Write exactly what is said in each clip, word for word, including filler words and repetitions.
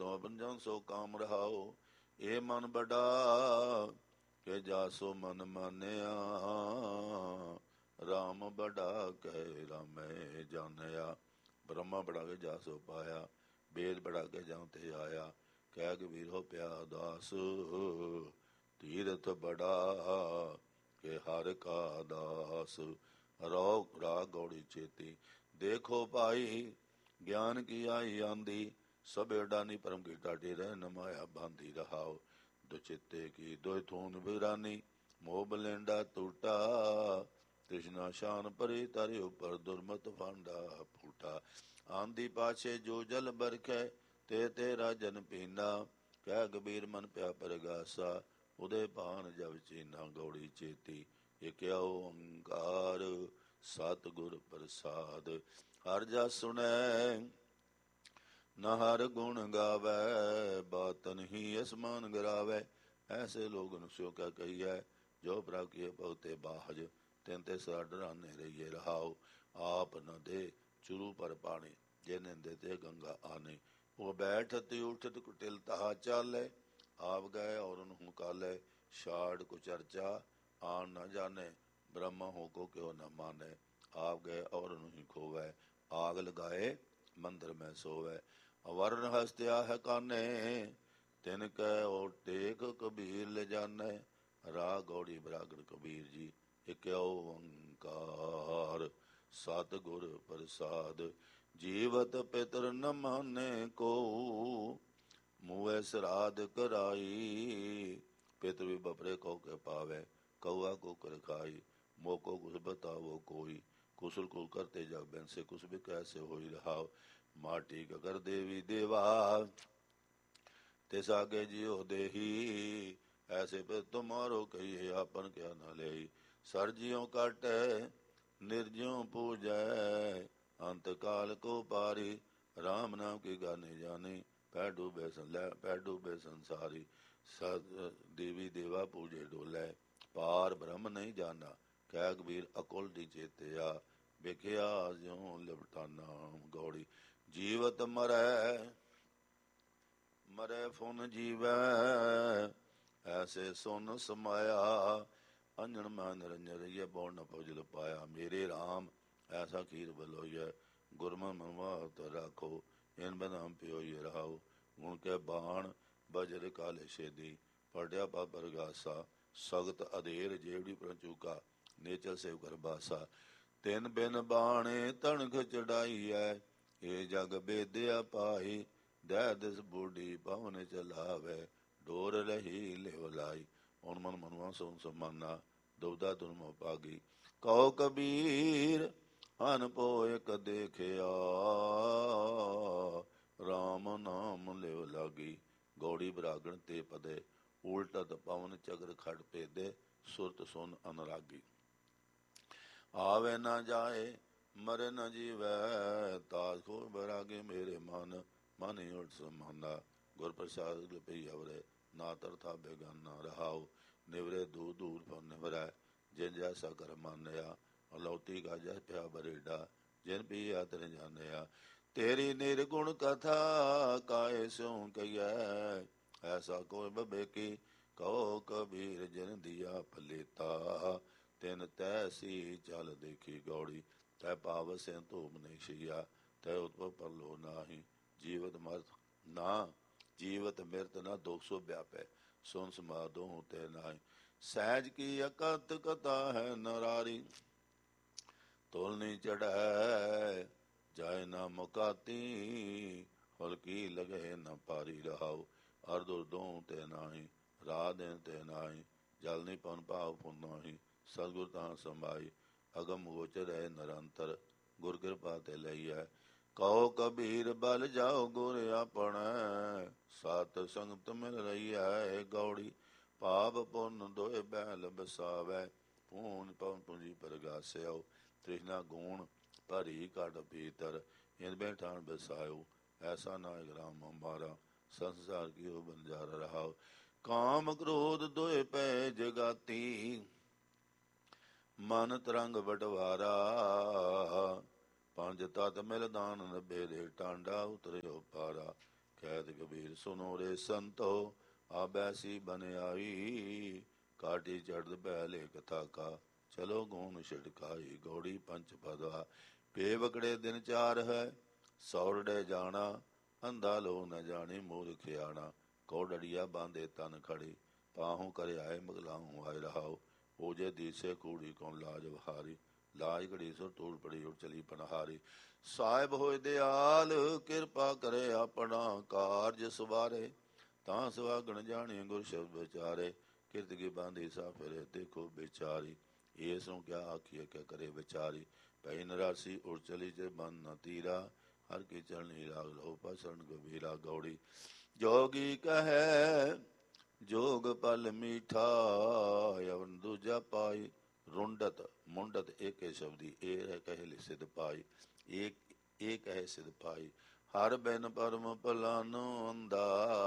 ਤੋਂ ਪੰਜਨ ਸੋ ਕਾਮ ਰਹਾਓ। ਇਹ ਮਨ ਬੜਾ ਕਿ ਜਾਸੋ ਮਨ ਮਾਨਿਆ, ਰਾਮ ਬੜਾ ਕਹਿ ਰਾਮੈ ਜਾਣਿਆ। ਬ੍ਰਹਮਾ ਬੜਾ ਕੇ ਜਾਸੋ ਪਾਇਆ, ਬੇਦ ਬੜਾ ਕੇ ਜਾਂ ਤੇ ਆਇਆ। ਕਹਿ ਕਬੀਰ ਹੋ ਪਿਆ ਦਾਸ, ਤੀਰਥ ਬੜਾ ਕਿ ਹਰ ਕਾ ਦਾਸ। ਰੋ ਰਾਗ ਗੌੜੀ ਚੇਤੀ। ਦੇਖੋ ਭਾਈ ਗਿਆਨ ਕੀ ਆਈ ਆਂਦੀ, ਸਭ ਏਡਾਨੀ ਪਰਮ ਕੀ ਢਾਡੀ ਰਹਿ ਨ ਮਾਇਆ ਬਾਂਦੀ ਰਹਾਓ। ਦੁਚਿੱਤੇ ਕੀ ਦੋਇ ਥੂਨ ਬਿਰਾਨੀ, ਮੋਹ ਬਲੇਂਡਾ ਟੂਟਾ। ਤ੍ਰਿਸ਼ਨਾ ਸ਼ਾਨ ਭਰੀ ਤਾਰੇ ਉੱਪਰ ਦੁਰਮਤ ਫਾਂਡਾ ਫੂਟਾ। ਆਂਦੀ ਪਾਛੇ ਜੋ ਜਲ ਬਰਖੈ, ਤੇ ਤੇਰਾ ਜਨ ਪੀਨਾ। ਕਹਿ ਕਬੀਰ ਮਨ ਪਿਆ ਪਰਗਾਸਾ, ਉਦੇ ਭਾਨ ਜਬ ਚੀਨਾ। ਗੌੜੀ ਚੇਤੀ। ਇਕ ਓੰਕਾਰ ਸਤਿਗੁਰ ਪ੍ਰਸਾਦ। ਹਰ ਜਸ ਸੁਣੈ ਨਾ ਹਰ ਗੁਣ ਗਾਵੈ, ਬਾਤਨ ਹੀ ਅਸਮਾਨ ਗਰਾਵੈ। ਐਸੇ ਲੋਗਨ ਸਿਓ ਕਾ ਕਹੀਐ, ਜੋ ਪ੍ਰਭ ਕੀਏ ਬਹੁਤੇ ਬਾਹਜ। ਤਿਨ ਤੇ ਸਦਾ ਡਰਾਨੇ ਰਹੀਏ ਰਹਾਓ। ਆਪ ਨ ਦੇ ਚੁਰੂ ਪਰ ਪਾਣੀ, ਜੇ ਨਿੰਦੇ ਤੇ ਗੰਗਾ ਆਨੇ। ਉਹ ਬੈਠਤ ਉਠਤ ਕੁਟਿਲ ਤਹਾ ਚਾਲੈ, ਆਪ ਗਏ ਔਰਨ ਹੂੰ ਕਾਲੈ। ਛਾੜ ਕੁ ਚਰਚਾ ਆਣ ਨ ਜਾਣੇ, ਬ੍ਰਹਮਾ ਹੋ ਕੋ ਕਿਉ ਨ ਮਾਨੈ। ਆਪ ਗਏ ਔਰਨ ਹੀ ਖੋਵੈ, ਆਗ ਲਗਾਏ ਮੰਦਰ ਮੈਂ ਸੋਵੈ। ਵਰਨ ਹਸਤਿਆ ਹੈ ਕਾਨੇ, ਤਿਨ ਕੈ ਓ ਟੇਕ ਕਬੀਰ ਲਿਜਾਨੈ। ਰਾਗ ਗੌੜੀ ਬਰਾਗੜ ਕਬੀਰ ਜੀ। ਇਕ ਓੰਕਾਰ ਸਤਿਗੁਰ ਪ੍ਰਸਾਦ। ਜੀਵਤ ਪਿਤਰ ਨ ਮਾਨੇ ਕੋ, ਮੂਹੈ ਸਰਾਧ ਕਰਾਈ। ਪਿਤਰ ਵੀ ਬਪਰੇ ਕਉ ਕੇ ਪਾਵੈ, ਕਊਆ ਕੁਕਰ ਖਾਈ। ਮੋਕੋ ਕੁਸ ਬਤਾਵੋ ਕੋਈ, ਕੁਸਲ ਕੁਲ ਕਰਤੇ ਜਗ ਬੈਂਸੇ। ਕੁਸ ਵੀ ਕੈਸੇ ਹੋਈ ਰਹਾਓ। ਮਾਟੀ ਗਗਰ ਦੇਵੀ ਦੇਵਾ, ਤਿਸ ਆਗੇ ਜਿਉ ਦੇਹੀ। ਐਸੇ ਪਿਤ ਤੁਮਾਰੋ ਕਹੀਏ, ਆਪਨ ਕਿਆ ਨ ਲਈ। ਸਰ ਜਿਉ ਕਾਟੈ ਨਿਰਜਿਉ ਪੂਜੈ, ਅੰਤ ਕਾਲ ਕੋ ਪਾਰੀ। ਰਾਮ ਨਾਮ ਕੀ ਗਾਨੇ ਜਾਨੀ, ਪੈ ਡੂਬੇ ਲੈ ਪੈ ਡੂਬੇ ਸੰਸਾਰੀ। ਸਦ ਦੇਵੀ ਦੇਵਾ ਪੂਜੇ ਡੋਲੇ, ਪਾਰ ਬ੍ਰਹਮ ਨਹੀਂ ਜਾਨਾ। ਕਹਿ ਕਬੀਰ ਅਕੁਲ ਦੀ ਚੇਤਿਆ, ਵੇਖਿਆ ਜਿਉ ਲਿਵਟਾਨਾ। ਗੌੜੀ ਜੀਵਤ ਮਰੈ ਮਰੈ ਫੁਨ ਜੀਵੈ, ਐਸੇ ਸੁਨ ਸਮਾਇਆ। ਅੰਜਨ ਮੈਂ ਨਿਰੰਜਨ ਰਹੀਏ, ਬੋੜ ਨ ਪਉਜਲ ਪਾਇਆ। ਮੇਰੇ ਰਾਮ ਐਸਾ ਖੀਰ ਬਲੋਈਐ, ਗੁਰਮਨ ਮਨਵਾਤ ਰਾਖੋ। ਇਨ ਬਨਾਮ ਪਿਓਈਏ ਰਹਾਓ। ਗੁਣ ਕੇ ਬਾਣ ਬਜਰ ਕਾਲੇ ਛੇਦੀ, ਪੜਿਆ ਪਾ ਪਰਗਾਸਾ। ਸਗਤ ਅਧੇਰ ਜੇਵੜੀ ਪ੍ਰਚੂਕਾ, ਨੇਚਲ ਸੇਵ ਕਰ ਬਾਸਾ। ਤਿੰਨ ਬਿਨ ਬਾਣੇ ਤਣਖ ਚੜਾਈਐ, ਇਹ ਜਗ ਬੇਦਿਆ ਪਾਈ। ਦਹਿ ਦਿਸ ਬੂਢੀ ਪਵਨ ਚਲਾਵੈ, ਡੋਰ ਰਹੀ ਲਿਵ ਲਾਈ। ਹੁਣ ਮਨ ਮਨਵਾ ਸੋਨ ਸਮਾਨਾ, ਦੁਬਦਾ ਦੁਰਮੋ ਭਾਗੀ। ਕਹੋ ਕਬੀਰ ਹਨ ਪੋ ਇਕ ਦੇਖਿਆ, ਰਾਮ ਨਾਮ ਲਿਵ ਲਾਗੀ। ਗੌੜੀ ਬਰਾਗਣ ਤੇ ਪਦੇ, ਉਲਟਤ ਪਵਨ ਚਗਰ ਖੜ ਭੇਦੇ। ਸੁਰਤ ਸੁਨ ਅਨਰਾਗੀ। ਆਵੇ ਨਾ ਜਾਏ ਮਰੇ ਨ ਜੀਵੈ, ਤਾਜ ਖੋ ਬੈਰਾਗੇ ਮੇਰੇ ਮਨ। ਮਨ ਹੀ ਉਲਟ ਸਮਾਨਾ, ਗੁਰ ਪ੍ਰਸਾਦ ਪਈ ਅਵਰੇ। ਨਾ ਤਰਥਾ ਬੇਗਾਨਾ ਰਹਾਓ। ਨਿਵਰੇ ਦੂਰ ਦੂਰ ਪਰ ਨਿਵਰੈ, ਜਿਨ ਜੈਸਾ ਕਰ ਮਾਨਿਆ। ਅਲੌਤੀ ਕਾ ਜਸ ਪਿਆ ਬਰੇਡਾ, ਜਿਨ ਪੀਆ ਤਿਨ ਜਾਣਿਆ। ਤੇਰੀ ਨਿਰਗੁਣ ਕਥਾ ਕਾਏ ਸਿਉ ਕਹੀਐ, ਐਸਾ ਕੋਈ ਬਬੇਕੀ। ਕਹੋ ਕਬੀਰ ਜਿਨ ਦੀਆ ਪਲੇਤਾ, ਤਿਨ ਤੈਸੀ ਚਲ ਦੇਖੀ। ਗੌੜੀ ਤੈ ਪਾਵ ਸਿ ਧੂਮ ਨਹੀਂ ਛੀਆ, ਤੈ ਉਤਪਵ ਪਰਲੋ ਨਾਹੀ। ਜੀਵਤ ਮਰਤ ਨਾ ਜੀਵਤ ਮਿਰਤ ਨਾ ਦੁਖ ਸੋ ਵਿਆਪੈ, ਸੁਨ ਸਮਾਦੋ ਤੇ ਨਾਹੀ। ਸਹਿਜ ਕੀ ਅਕਥ ਕਥਾ ਹੈ ਨਰਾਰੀ, ਤੁਲ ਨੀ ਚੜ੍ਹੈ ਜਾਏ ਨਾ ਮੁਕਾਤੀ। ਹਲਕੀ ਲਗੇ ਨ ਪਾਰੀ ਰਹਾਓ। ਅਰਧ ਉਰਦੋਂ ਤੇ ਨਾਹੀ, ਰਾਤ ਦਿਨ ਤੇ ਨਾਹੀ। ਜਲ ਨੀ ਪਵਨ ਭਾਵ ਫੁਨ ਨਾਹੀ, ਸਤਿਗੁਰ ਤਾਂ ਸਮਾਈ। ਅਗਮ ਗੋਚਰ ਹੈ ਨਿਰੰਤਰ, ਗੁਰ ਕਿਰਪਾ ਤੇ ਲਈਐ। ਕਹੋ ਕਬੀਰ ਬਲ ਜਾਓ ਗੁਰ ਆਪਣੈ, ਸਤ ਸੰਗਤ ਮਿਲ ਰਹੀਐ। ਗੌੜੀ ਪਾਪ ਪੁੰਨ ਦੋਇ ਬੈਲ ਬਸਾਵੈ, ਪੂਨ ਪਵਨ ਪੂੰਜੀ ਪਰਗਾਸਿਓ। ਤ੍ਰਿਸ਼ਨਾ ਗੂਣ ਭਰੀ ਘਟ ਭੀਤਰ, ਇਨ ਬੈਠਾਣ ਬਸਾਇਓ। ਐਸਾ ਨਾਇਕ ਰਾਮ ਹਮਾਰਾ, ਸੰਸਾਰ ਕੀਓ ਬੰਜਾਰਾ ਰਹਾਓ। ਕਾਮ ਕ੍ਰੋਧ ਦੋਇ ਪੈ ਜਗਾਤੀ, ਮਨ ਤਰੰਗ ਬਟਵਾਰਾ। ਪੰਜ ਤਤ ਮਿਲ ਦਾਨ ਨਬੇ ਦੇ, ਟਾਂਡਾ ਉਤਰਿਓ ਪਾਰਾ। ਕਹਿਤ ਕਬੀਰ ਸੁਨੋ ਰੇ ਸੰਤੋ, ਆਬੈਸੀ ਬਨ ਆਈ। ਕਾਟੀ ਚੜ੍ਹਦ ਪਹਿਲੇ ਕਥਾ ਕਾ, ਚਲੋ ਗੂਣ ਛਿੜਕਾਈ। ਗੌੜੀ ਪੰਚ ਪਦਵਾ, ਪੇਵਕੜੇ ਦਿਨ ਚਾਰ ਹੈ। ਸੌਰੜੇ ਜਾਣਾ, ਅੰਧਾ ਲੋ ਨ ਜਾਣੀ। ਮੂਰਖ ਆਣਾ, ਕੌਡੜੀਆ ਬਾਂਧੇ ਤਨ ਖੜੀ। ਪਾਹੂ ਕਰ ਆਏ ਮਗਲਾਹੂ ਆਏ ਰਹਾਓ। ओजे दीसे कूड़ी कौन लाज बहारी। लाज घड़ी सो तूड़ पड़ी उड़ चली पनहारी। साहिब होए दयाल, किरपा करे अपना। कारज सवारे, तां सुहागण जाने। गुर शब्द विचारे, किरत की बांधी सा फिरे। देखो बेचारी, ऐसों क्या आखिए क्या करे विचारी। पै नरासी उड़ चली जे बन न तीरा। हर की चलनी राग लो पसरण गंभीरा। गौड़ी जोगी कहे जोग पल मीठा, अवन दूजा पाई। रुंडत मुंडत एक शब्दी, ए कहे सिद्ध पाई। एक एक है सिद्ध पाई। हर बिन परम भलानो अंधा,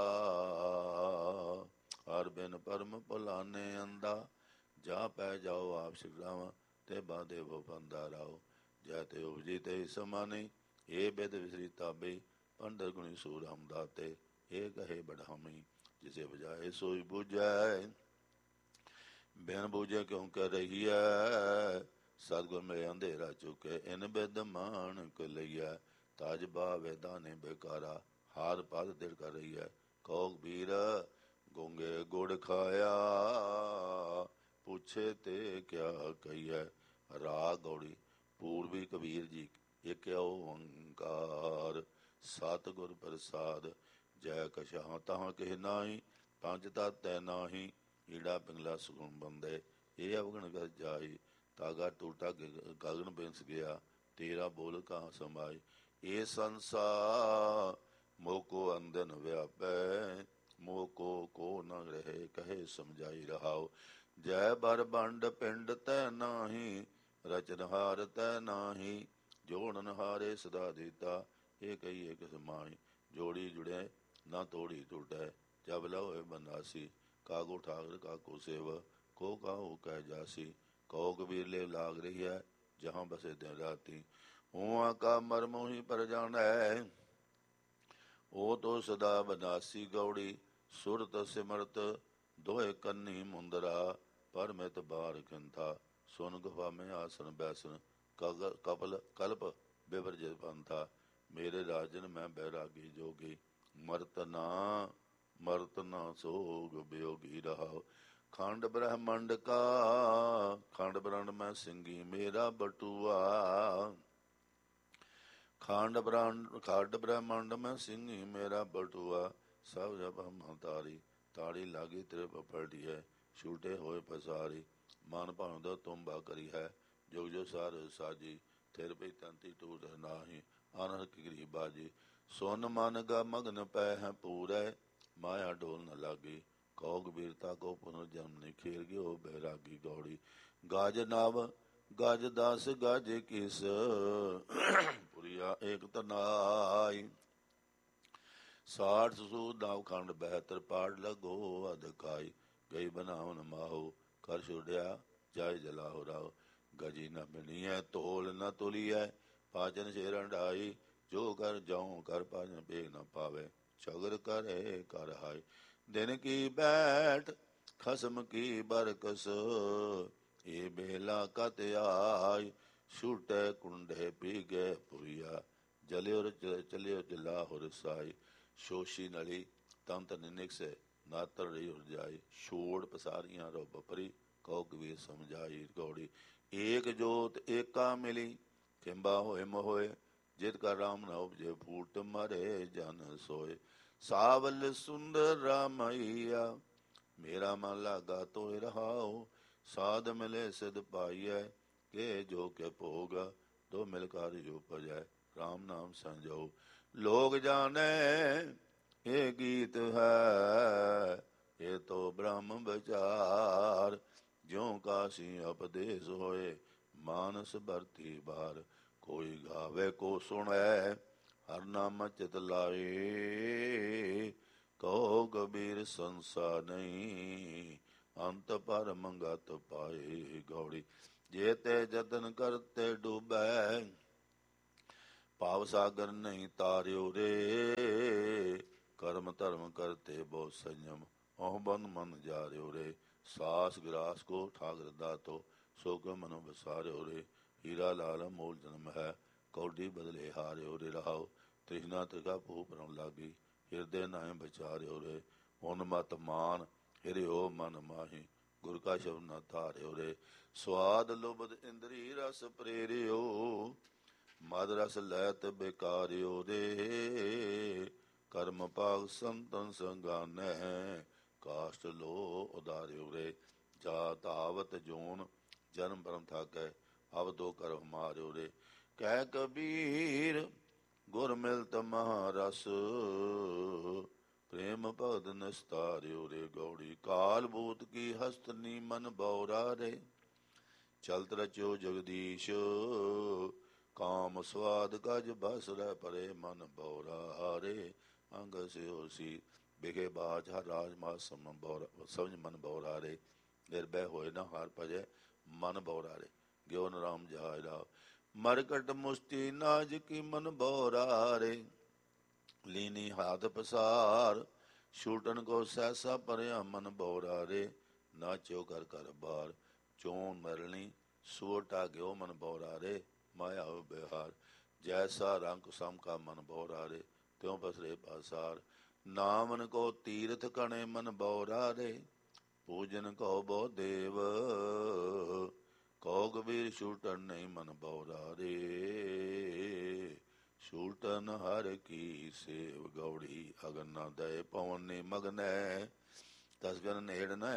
हर बिन परम भलाने अंधा। जा पै जाओ आप सिगरावा, ते बाधे वो बंदा राओ। जय ते उपजी ते समानी, ए बिद विसरी ताबे। पंडर गुणी सूर हम दाते, ए कहे बढ़ामी। जिसे बजाए सोई बूझै, बिन बूझे क्यों कर रही है। सतगुर में अंधेरा चुके, इन बिद मानक लइया। ताज बावे दाने बेकारा, हार पाद दिड़ कर रही है। कौक बीर गूंगे गुड़ खाया, पूछे ते क्या कहिए। राग गौड़ी पूर्वी कबीर जी एक ओंकार। सतगुर प्रसाद जय कशाह तहाँ के नाई। पंज तत् तै नाही, ईड़ा पिंगला सुगुण बंदे। ये अवगण कर जाई, तागा टूटा गगन बिंस गया। तेरा बोल कहाँ समाई। ये संसार मोको अंधन व्यापै। मोको को न रहे कहे समझाई रहाओ। जय बर बंड पिंड तै नाही, रचनहार तै नाही। जोड़न हारे सदा देता, ये कही एक समाई। जोड़ी जुड़े ना तोड़ी टूटै, जब लहोए बनासी। कागो ठाकर काको सेव, को काहू कह जासी। कहो कबीर ले लाग रही है, जहाँ बसे दिन राती। हुआ का मर्म ही पर जान है, ओ तो सदा बनासी। गौड़ी सुरत सिमरत दोहे कन्नी मुंदरा। परमित बार खिंथा, सुन गुफा में आसन बैसन। कपल कल्प बिवरजित पंथा, मेरे राजन मैं बैरागी जोगी। मरत ना मरत ना सोग वियोगी रहा। खंड ब्रह्मंड का खंड ब्रह्मंड में सिंगी मेरा बटुआ। खंड ब्रह्मंड खंड ब्रह्मंड में सिंगी मेरा बटुआ। सब जब हम तारी ताड़ी लागी तेरे पपड़ी है। छूटे होए पसारी, मन भाव तुम बा करी है। जो जो सार साजी, तेरे पे तंती टूट नाही। अनहर की बाजी, सुन मन गा मगन पै है पूरे। माया डोल न लागी, कौग वीरता को पुनर्जन्म निखेर गयो बैरागी। गौड़ी गाज नाव गाज दास गाजे किस, पुरिया एक तनाई। साठ सूद नाव खंड बहत्तर, पाड़ लगो अधकाई। गई बनावन माहो, कर छुड़िया जाय जलाहो राहो। गजी न बनी है तोल न तुली है, पाचन से रंडाई। जो कर जाऊं कर पाचन पेग न पावे, चगर करे कर हाय। दिन की बैठ खसम की बरकस, ये बेला कत आई। छूटे कुंडे पी गए पुरिया, जलियो चलियो जला हो रसाई। शोशी नली तंत निनिक से, नातर रही उर जाई। छोड़ पसारियां रो बपरी, कौ कबीर समझाई। गौड़ी एक जोत एका मिली, किंबा होए मोए। जित का राम न उपजे फूट मरे जन सोए। सावल सुंदर रामैया, मेरा मन लागा तो रहाओ। साध मिले सिद्ध पाइय, के जो के भोग। दो मिलकर जो पजै, राम नाम संजो। लोग जाने ये गीत है, ये तो ब्रह्म विचार। ज्यों काशी उपदेश होए, मानस भरती बार। कोई गावे को सुने, हर नाम चित लाए। कहो कबीर संसार नहीं, अंत पर मंगत पाए। गौड़ी जेते जतन करते डूबे, पाव सागर नहीं तार्यो रे। ਕਰਮ ਧਰਮ ਕਰਤੇ ਬਹੁਤ ਸੰਯਮ, ਔਹ ਬੰਦ ਮਨ ਜਾ ਰਿਓ ਰੇ। ਸਾਸ ਗਿਰਾਸ ਕੋ ਠਾਗਰ ਦਾਤੋ, ਸੋ ਕੋ ਮਨੋ ਬਸਾਰਿਓ ਰੇ। ਹੀਰਾ ਲਾਲ ਮੋਲ ਜਨਮ ਹੈ, ਕੌਡੀ ਬਦਲੇ ਹਾਰਿਓ ਰੇ। ਰਹਾਉ ਤ੍ਰਿਸ਼ਨਾ ਤ੍ਰਿਕਾ ਭੂ ਪਰਮ ਲਾਗੀ, ਹਿਰਦੇ ਨਾਇ ਬਚਾਰਿਓ ਰੇ। ਹੁਣ ਮਤ ਮਾਨ ਹਿਰਿਓ ਮਨ ਮਾਹੀ, ਗੁਰ ਕਾ ਸ਼ਬਦ ਨ ਧਾਰਿਓ ਰੇ। ਸਵਾਦ ਲੁਬਦ ਇੰਦਰੀ ਰਸ ਪ੍ਰੇਰਿਓ, ਮਦ ਰਸ ਲੈਤ ਬੇਕਾਰਿਓ ਰੇ। ਕਰਮ ਭਾਗ ਸੰਤਨ ਸੰਗਾਨੈ, ਕਾਸ਼ਟ ਲੋ ਉਦਾਰਿਓ ਰੇ। ਜਾ ਧਾਵਤ ਜੋਨ ਜਨਮ ਭਰਮ ਥਾਕੈ, ਅਬ ਦੋ ਕਰਮ ਮਾਰਿਓ ਰੇ। ਕਹਿ ਕਬੀਰ ਗੁਰ ਮਿਲਤ ਮਹਾਰਸ, ਪ੍ਰੇਮ ਭਗਤ ਨਿਸਤਾਰਿਓ ਰੇ। ਗੌੜੀ ਕਾਲ ਬੂਤ ਕੀ ਹਸਤਨੀ ਮਨ ਬਉਰਾ ਰੇ। ਚਲਤ ਰਚਿਓ ਜਗਦੀਸ਼, ਕਾਮ ਸਵਾਦ ਗਜ ਬਸ ਰਹਿ ਪਰੇ ਮਨ ਬਉਰਾ ਰੇ। ਅੰਗ ਸਿਓ ਸੀ ਬਿਗੇ ਬਾਜ ਹਰ ਰਾਜ ਮਾਸ ਸਮਝ ਮਨ ਬਉਰਾ ਰੇ। ਨਿਰਭੈ ਹੋਏ ਨਾ ਹਾਰ ਭਜੈ ਮਨ ਬਉਰਾ ਰੇ। ਗਿਓ ਨ ਰਾਮ ਜਹਾਇ ਰਾਵ, ਮਰਕਟ ਮੁਸ਼ਟੀ ਨਾਜ ਕੀ ਮਨ ਬਉਰਾ ਰੇ। ਲੀਨੀ ਹਾਥ ਪਸਾਰ, ਛੂਟਨ ਕੋ ਸੈਸਾ ਭਰਿਆ ਮਨ ਬਉਰਾ ਰੇ। ਨਾਚਿਓ ਕਰ ਕਰ ਬਾਰ, ਚੋਣ ਮਰਣੀ ਸੋਟਾ ਗਿਓ ਮਨ ਬਉਰਾ ਰੇ। ਮਾਇਆ ਬਿਹਾਰ, ਜੈਸਾ ਰੰਗ ਸਮ ਕਾ ਮਨ ਬਉਰਾ ਰੇ। ਤਿਉ ਪਸਰੇ ਪਾਸਾਰ, ਨਾਮਨ ਕੋ ਤੀਰਥ ਕਣੇ ਮਨ ਬਉਰਾ ਰੇ। ਪੂਜਨ ਕਉ ਬਹੁ ਦੇਵ, ਕਉ ਕਬੀਰ ਛੂਟਨ ਨਹੀਂ ਮਨ ਬਉਰਾ ਰੇ। ਛੂਟਨ ਹਰ ਕੀ ਸੇਵ, ਗੌੜੀ ਅਗਨ ਨਾ ਦਏ ਪਵਨ ਨੇ ਮਗਨੈ। ਤਸ ਗਨ ਨੇੜ ਨ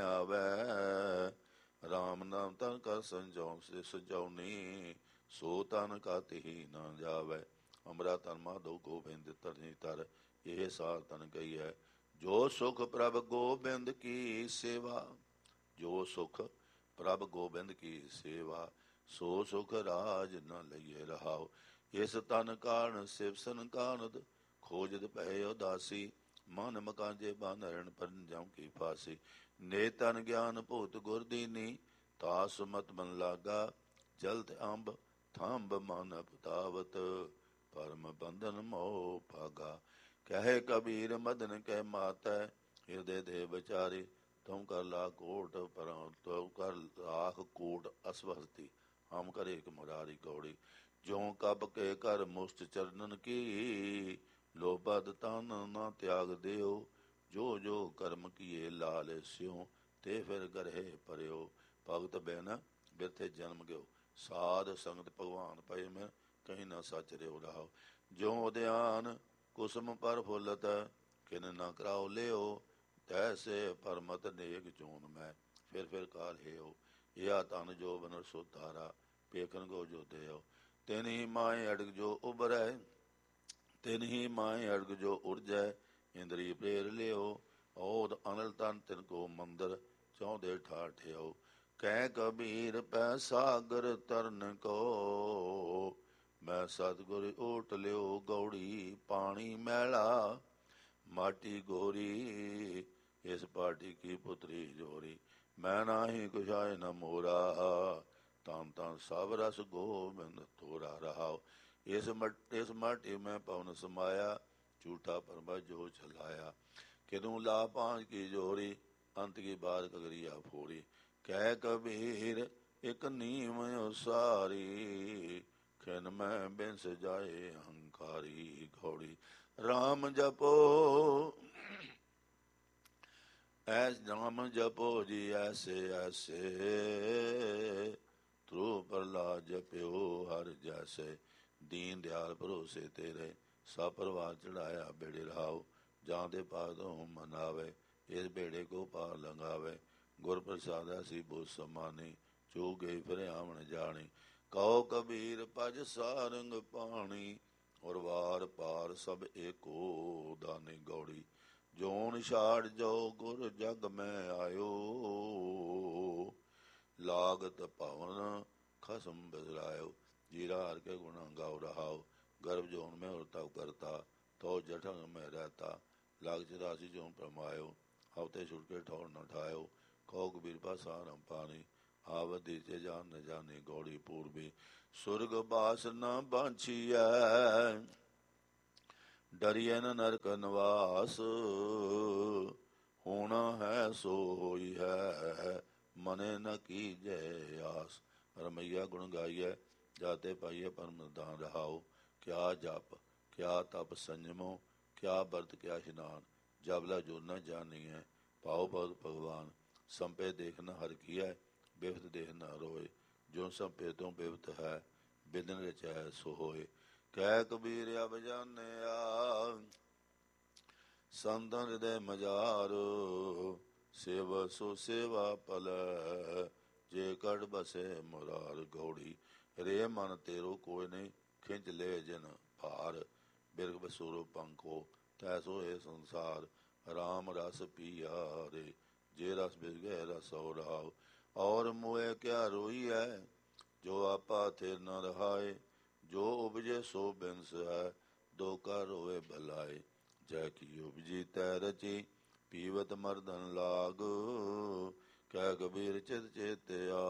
ਆਵੈ, ਰਾਮ ਨਾਮ ਤਨ ਕਰ ਸੰਜੋਂ ਸਜਾਉਣੀ। ਸੋ ਤਨ ਕਾ ਤਿਹੀ ਨਾ ਜਾਵੈ, ਅਮਰਾ ਤਨ ਮਾਧੋ ਗੋਬਿੰਦ ਧਰਨੀ ਧਰ। ਇਹ ਸਾਰ ਤਨ ਗਈ ਹੈ, ਜੋ ਸੁਖ ਪ੍ਰਭ ਗੋਬਿੰਦ ਕੀ ਸੇਵਾ। ਜੋ ਸੁਖ ਪ੍ਰਭ ਗੋਬਿੰਦ ਕੀ ਸੇਵਾ, ਸੋ ਸੁਖ ਰਾਜ ਨ ਲਈਏ। ਰਹਾਉ ਇਸ ਤਨ ਕਾਰਨ ਸਿਵਸਨ ਕਾਨਦ, ਖੋਜਦ ਭੈ ਉਦਾਸੀ। ਮਨ ਮਕਾਂਜੇ ਬਾਨਰਣ ਪੰਜਮ ਕੀ ਫਾਸੀ। ਨੇ ਤਨ ਗਿਆਨ ਭੂਤ ਗੁਰ ਦੀਨੀ, ਤਾਸ ਮਤ ਮਨ ਲਾਗਾ। ਜਲਤ ਅੰਬ ਥੰਬ ਮਨ ਪਤਾਵਤ, ਪਰਮ ਬੰਧਨ ਮੋਹ ਭਾਗਾ। ਕਹੇ ਕਬੀਰ ਮਦਨ ਕਹਿ ਮਾਤੈ, ਹਿਰਦੇ ਦੇ ਵਿਚਾਰੇ। ਤੁਮ ਕਰ ਲਾ ਕੋਟ ਪਰ, ਤੁਮ ਕਰ ਲਾਖ ਕੋਟ ਅਸਵਸਤੀ। ਹਮ ਕਰ ਏਕ ਮੁਰਾਰੀ। ਗੌੜੀ ਜਿਉ ਕਬ ਕੇ ਕਰ ਮੁਸ਼ਟ ਚਰਨਨ ਕੀ, ਲੋਭਦ ਤਨ ਨਾ ਤਿਆਗ ਦਿਓ। ਜੋ ਜੋ ਕਰਮ ਕੀਏ ਲਾਲ ਸਿਉ, ਤੇ ਫਿਰ ਗਰਹੇ ਭਰਿਓ। ਭਗਤ ਬਿਨ ਬਿਰਥੇ ਜਨਮ ਗਿਓ, ਸਾਧ ਸੰਗਤ ਭਗਵਾਨ ਪਏ ਮੈਂ ਕਹੀਂ ਨਾ ਸੱਚ ਰਿਓ। ਰਹਾਉ ਜਿਉ ਉਦਿਆਨ ਕੁਸਮ ਪਰ ਫੁੱਲਤ, ਕਿਨ ਨਾ ਕਰਾਓ ਲਿਓ। ਤੈਸੇ ਪਰਮਤ ਨੇਕ ਚੂਨ ਮੈਂ, ਫਿਰ ਫਿਰ ਕਾਲ ਹੇਓ। ਯਾ ਤਨ ਜੋ ਬਨਰ ਸੋ ਤਾਰਾ, ਪੇਖਨ ਕੋ ਜੋ ਦੇਓ। ਤਿਨ ਹੀ ਮਾਏ ਅੜਗ ਜੋ ਉਬਰੈ, ਤਿਨ ਹੀ ਮਾਏ ਅੜਗ ਜੋ ਉਰਜੈ। ਇੰਦਰੀ ਪ੍ਰੇਰ ਲਿਓ, ਔਦ ਅਨਲ ਤਨ ਤਿਨ ਕੋ ਮੰਦਰ। ਚੌਂਦੇ ਠਾਠ ਠਿਓ, ਕਹਿ ਕਬੀਰ ਪੈ ਸਾਗਰ ਤਰਨ ਕੋ। ਮੈਂ ਸਤਿਗੁਰ ਓਟ ਲਿਓ। ਗੌੜੀ ਪਾਣੀ ਮੈਲਾ ਮਾਟੀ ਗੋਰੀ, ਇਸ ਪਾਟੀ ਕੀ ਪੁੱਤਰੀ ਜੋਰੀ। ਮੈਂ ਨਾਹੀ ਕੁਛਾਏ ਨ ਮੋਰਾ, ਤਨ ਤਨ ਸਭ ਰਸ ਗੋਬਿੰਦ ਤੋਰਾ। ਰਹਾਉ ਇਸ ਮਟ ਇਸ ਮਾਟੀ ਮੈਂ ਪਵਨ ਸਮਾਇਆ, ਝੂਠਾ ਪਰਮਾ ਜੋ ਚਲਾਇਆ। ਕਿਦੋਂ ਲਾ ਪਾਂਚ ਕੀ ਜੋਰੀ, ਅੰਤ ਕੀ ਬਾਤ ਕਗਰੀਆ ਫੋਰੀ। ਕਹਿ ਕਬੀਰ ਇਕ ਨੀਮ ਉਸਾਰੀ, ਖਿਨ ਮੈਂ ਬਿੰਸ ਜਾਏ ਹੰਕਾਰੀ। ਘੋੜੀ ਰਾਮ ਜਪੋ ਐਸ ਨਾਮ ਜਪੋ ਜੀ ਐਸੇ ਐਸੇ, ਧਰੁਵ ਪ੍ਰਹਲਾਦ ਜਪਿਓ ਹਰ ਜੈਸੇ। ਦੀਨ ਦਿਆਲ ਭਰੋਸੇ ਤੇਰੇ, ਸਭ ਪਰਿਵਾਰ ਚੜਾਇਆ ਬੇੜੇ। ਰਹਾਉ ਜਾਂ ਦੇ ਪਾਦੋਂ ਮਨਾਵੇ, ਇਸ ਬੇੜੇ ਕੋ ਪਾਰ ਲੰਘਾਵੇ। ਗੁਰ ਪ੍ਰਸਾਦ ਐਸੀ ਬੁੱਧ ਸਮਾਨੀ, ਚੋ ਗਈ ਫਿਰ ਆਵਣ ਜਾਣੀ। ਕਹੋ ਕਬੀਰ ਭਜ ਸਾਰੰਗ ਪਾਣੀ, ਔਰ ਵਾਰ ਪਾਰ ਸਭ ਏਕੋ ਦਾਨੀ। ਗੌੜੀ ਜੋਨ ਛਾੜ ਜੋ ਗੁਰ ਜਗ ਮੈਂ ਆਇਓ, ਲਾਗਤ ਭਵਨ ਖਸਮ ਬਿਸਰਾਇਓ। ਜੀਰਾ ਹਰ ਕੇ ਗੁਣਾ ਗਾਓ। ਰਹਾਉ ਗਰਭ ਜੋਨ ਮੈਂ ਔਰ ਤਵ ਕਰਤਾ, ਤੋ ਜਠਨ ਮੈਂ ਰਹਿਤਾ। ਲਾਗ ਚੁਰਾਸੀ ਜੋਨ ਪਰਮਾਇਓ, ਹਵਤੇ ਛੁਟ ਕੇ ਠੌਰ ਨ ਠਾਇਓ। ਕਹੋ ਕਬੀਰ ਪਾਸਾਰਮ ਪਾਣੀ, ਆਵਤ ਦੀਤੇ ਜਾਨ ਨ ਜਾਣੀ। ਗੌੜੀ ਪੂਰਬੀ ਸੁਰਗ ਬਾਸ ਨ ਬਾਂਛੀਐ, ਡਰੀਏ ਨ ਨਰਕ ਨਿਵਾਸ, ਹੋਣਾ ਹੈ ਸੋ ਹੋਈ ਹੈ, ਮਨੇ ਨ ਕੀਜੈ ਆਸ। ਰਮਈਆ ਗੁਣ ਗਾਈਐ, ਜਾਤੇ ਪਾਈਐ ਪਰਮ ਦਾਨ ਰਹਾਉ। ਕਿਆ ਜਪ ਕਿਆ ਤਪ ਸੰਜਮੋ, ਕਿਆ ਵਰਤ ਕਿਆ ਇਸ਼ਨਾਨ। ਜਬਲਾ ਜੋ ਨ ਜਾਣੀਐ, ਪਾਉ ਬਹੁਤ ਭਗਵਾਨ। ਸੰਪੇ ਦੇਖ ਨ ਹਰ ਕੀਐ, ਬਿਪਤ ਦੇਖ ਨ ਰੋਏ। ਜੋ ਸੰਪੇ ਤੋਂ ਬਿਪਤ ਹੈ, ਬਿਦਨ ਰਚੈ ਸੋ ਹੋਏ। ਕਹਿ ਕਬੀਰ ਅਬ ਜਾਣਿਆ, ਸੰਤਨ ਹਿਰਦੈ ਮਜਾਰ। ਸੇਵਾ ਸੋ ਸੇਵਾ ਭਲੈ, ਜੇ ਕੜ ਬਸੇ ਮੁਰਾਰ। ਗੌੜੀ ਰੇ ਮਨ ਤੇਰੋ ਕੋਈ ਨਹੀਂ, ਖਿੰਚ ਲੈ ਜਿਨ ਭਾਰ। ਬਿਰਖ ਬਸੂਰੋ ਪੰਖੋ, ਤੈਸੋ ਇਹ ਸੰਸਾਰ। ਰਾਮ ਰਸ ਪੀਆ ਰੇ, ਜੇ ਰਸ ਬਿਸ ਗਏ ਰਸ ਔਰਾਉ। ਔਰ ਮੋਏ ਕਿਆ ਰੋਈਐ, ਜੋ ਆਪਾ ਥਿਰ ਨ ਰਹਾਏ। ਜੋ ਉਪਜੇ ਸੋ ਬਿਨਸ ਹੈ, ਦੋ ਕਰ ਰੋਏ ਭਲਾਏ। ਜੈ ਕੀ ਉਪਜੀ ਤੈ ਰਚੀ, ਪੀਵਤ ਮਰਦਨ ਲਾਗ। ਕਹਿ ਕਬੀਰ ਚਿਤ ਚੇਤਿਆ,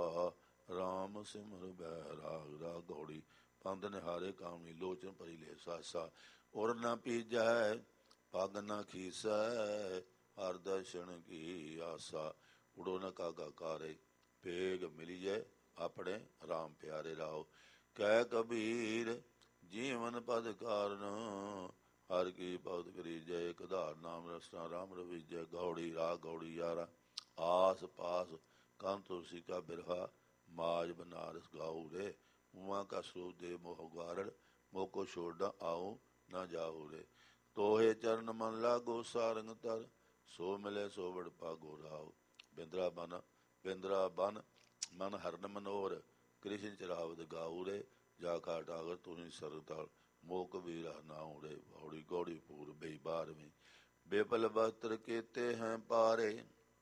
ਰਾਮ ਸਿਮਰ ਬੈਰਾਗ। ਰਾਗ ਗੌੜੀ ਪੰਧ ਨਿਹਾਰੇ ਕਾਮਣੀ, ਲੋਚਨ ਭਰੀ ਲੈ ਸਾਸਾ। ਉਰ ਨ ਪੀਜੈ ਪਗ ਨ ਖੀਸੈ, ਹਰ ਦਰਸ਼ਨ ਕੀ ਆਸਾ। ਉਡੋ ਨ ਕਾਗਾ ਕਾਰੇ, ਭੇਗ ਮਿਲੀਜੈ ਆਪਣੇ ਰਾਮ ਪਿਆਰੇ ਰਾਓ। ਕਹਿ ਕਬੀਰ ਜੀਵਨ ਪਦ ਕਾਰਨ, ਹਰ ਕੀ ਭਗਤ ਕਰੀਜੈ। ਇਕ ਧਾਰ ਨਾਮ ਰਸਨਾ ਰਾਮ ਰਵੀਜੈ। ਗੌੜੀ ਰਾਗ ਗੌੜੀ ਯਾਰਾ। ਆਸ ਪਾਸ ਕੰਨ ਤੁਲਸੀ ਕਾ ਬਿਰਹਾ, ਮਾਜ ਬਨਾਰਸ ਗਾਉ ਰੇ। ਉਹਾਂ ਕਾ ਸਰੂਪ ਦੇ ਮੋਹ ਗਾਰੜ, ਮੋਹ ਕੋ ਛੋੜ ਨ ਆਉ ਨ ਜਾਉ ਰੇ। ਤੋਹੇ ਚਰਨ ਮਨ ਲਾਗੋ ਸਾਰੰਗ ਤਰ, ਸੋ ਮਿਲੇ ਸੋ ਵਡ ਭਾਗੋ ਰਾਉ। ਬਿੰਦਰਾ ਬਨ ਬਿੰਦਰਾ ਬਨ ਮਨ ਹਰਨ ਮਨੋਹਰ, ਕ੍ਰਿਸ਼ਨ ਚਰਾਵਦ ਗਾਉ ਰੇ। ਜਾ ਕਾ ਟਾਗਰ ਤੁਨੀ ਸਰਤਲ, ਮੋਹ ਕਬੀਰਾ ਨਾਉ ਰੇ। ਗੌੜੀ ਗੌੜੀ ਪੂਰ ਬਈ ਬਾਰਵੀਂ। ਬੇਪਲ ਬਸਤਰ ਕੇਤੇ ਹੈ ਪਾਰੇ,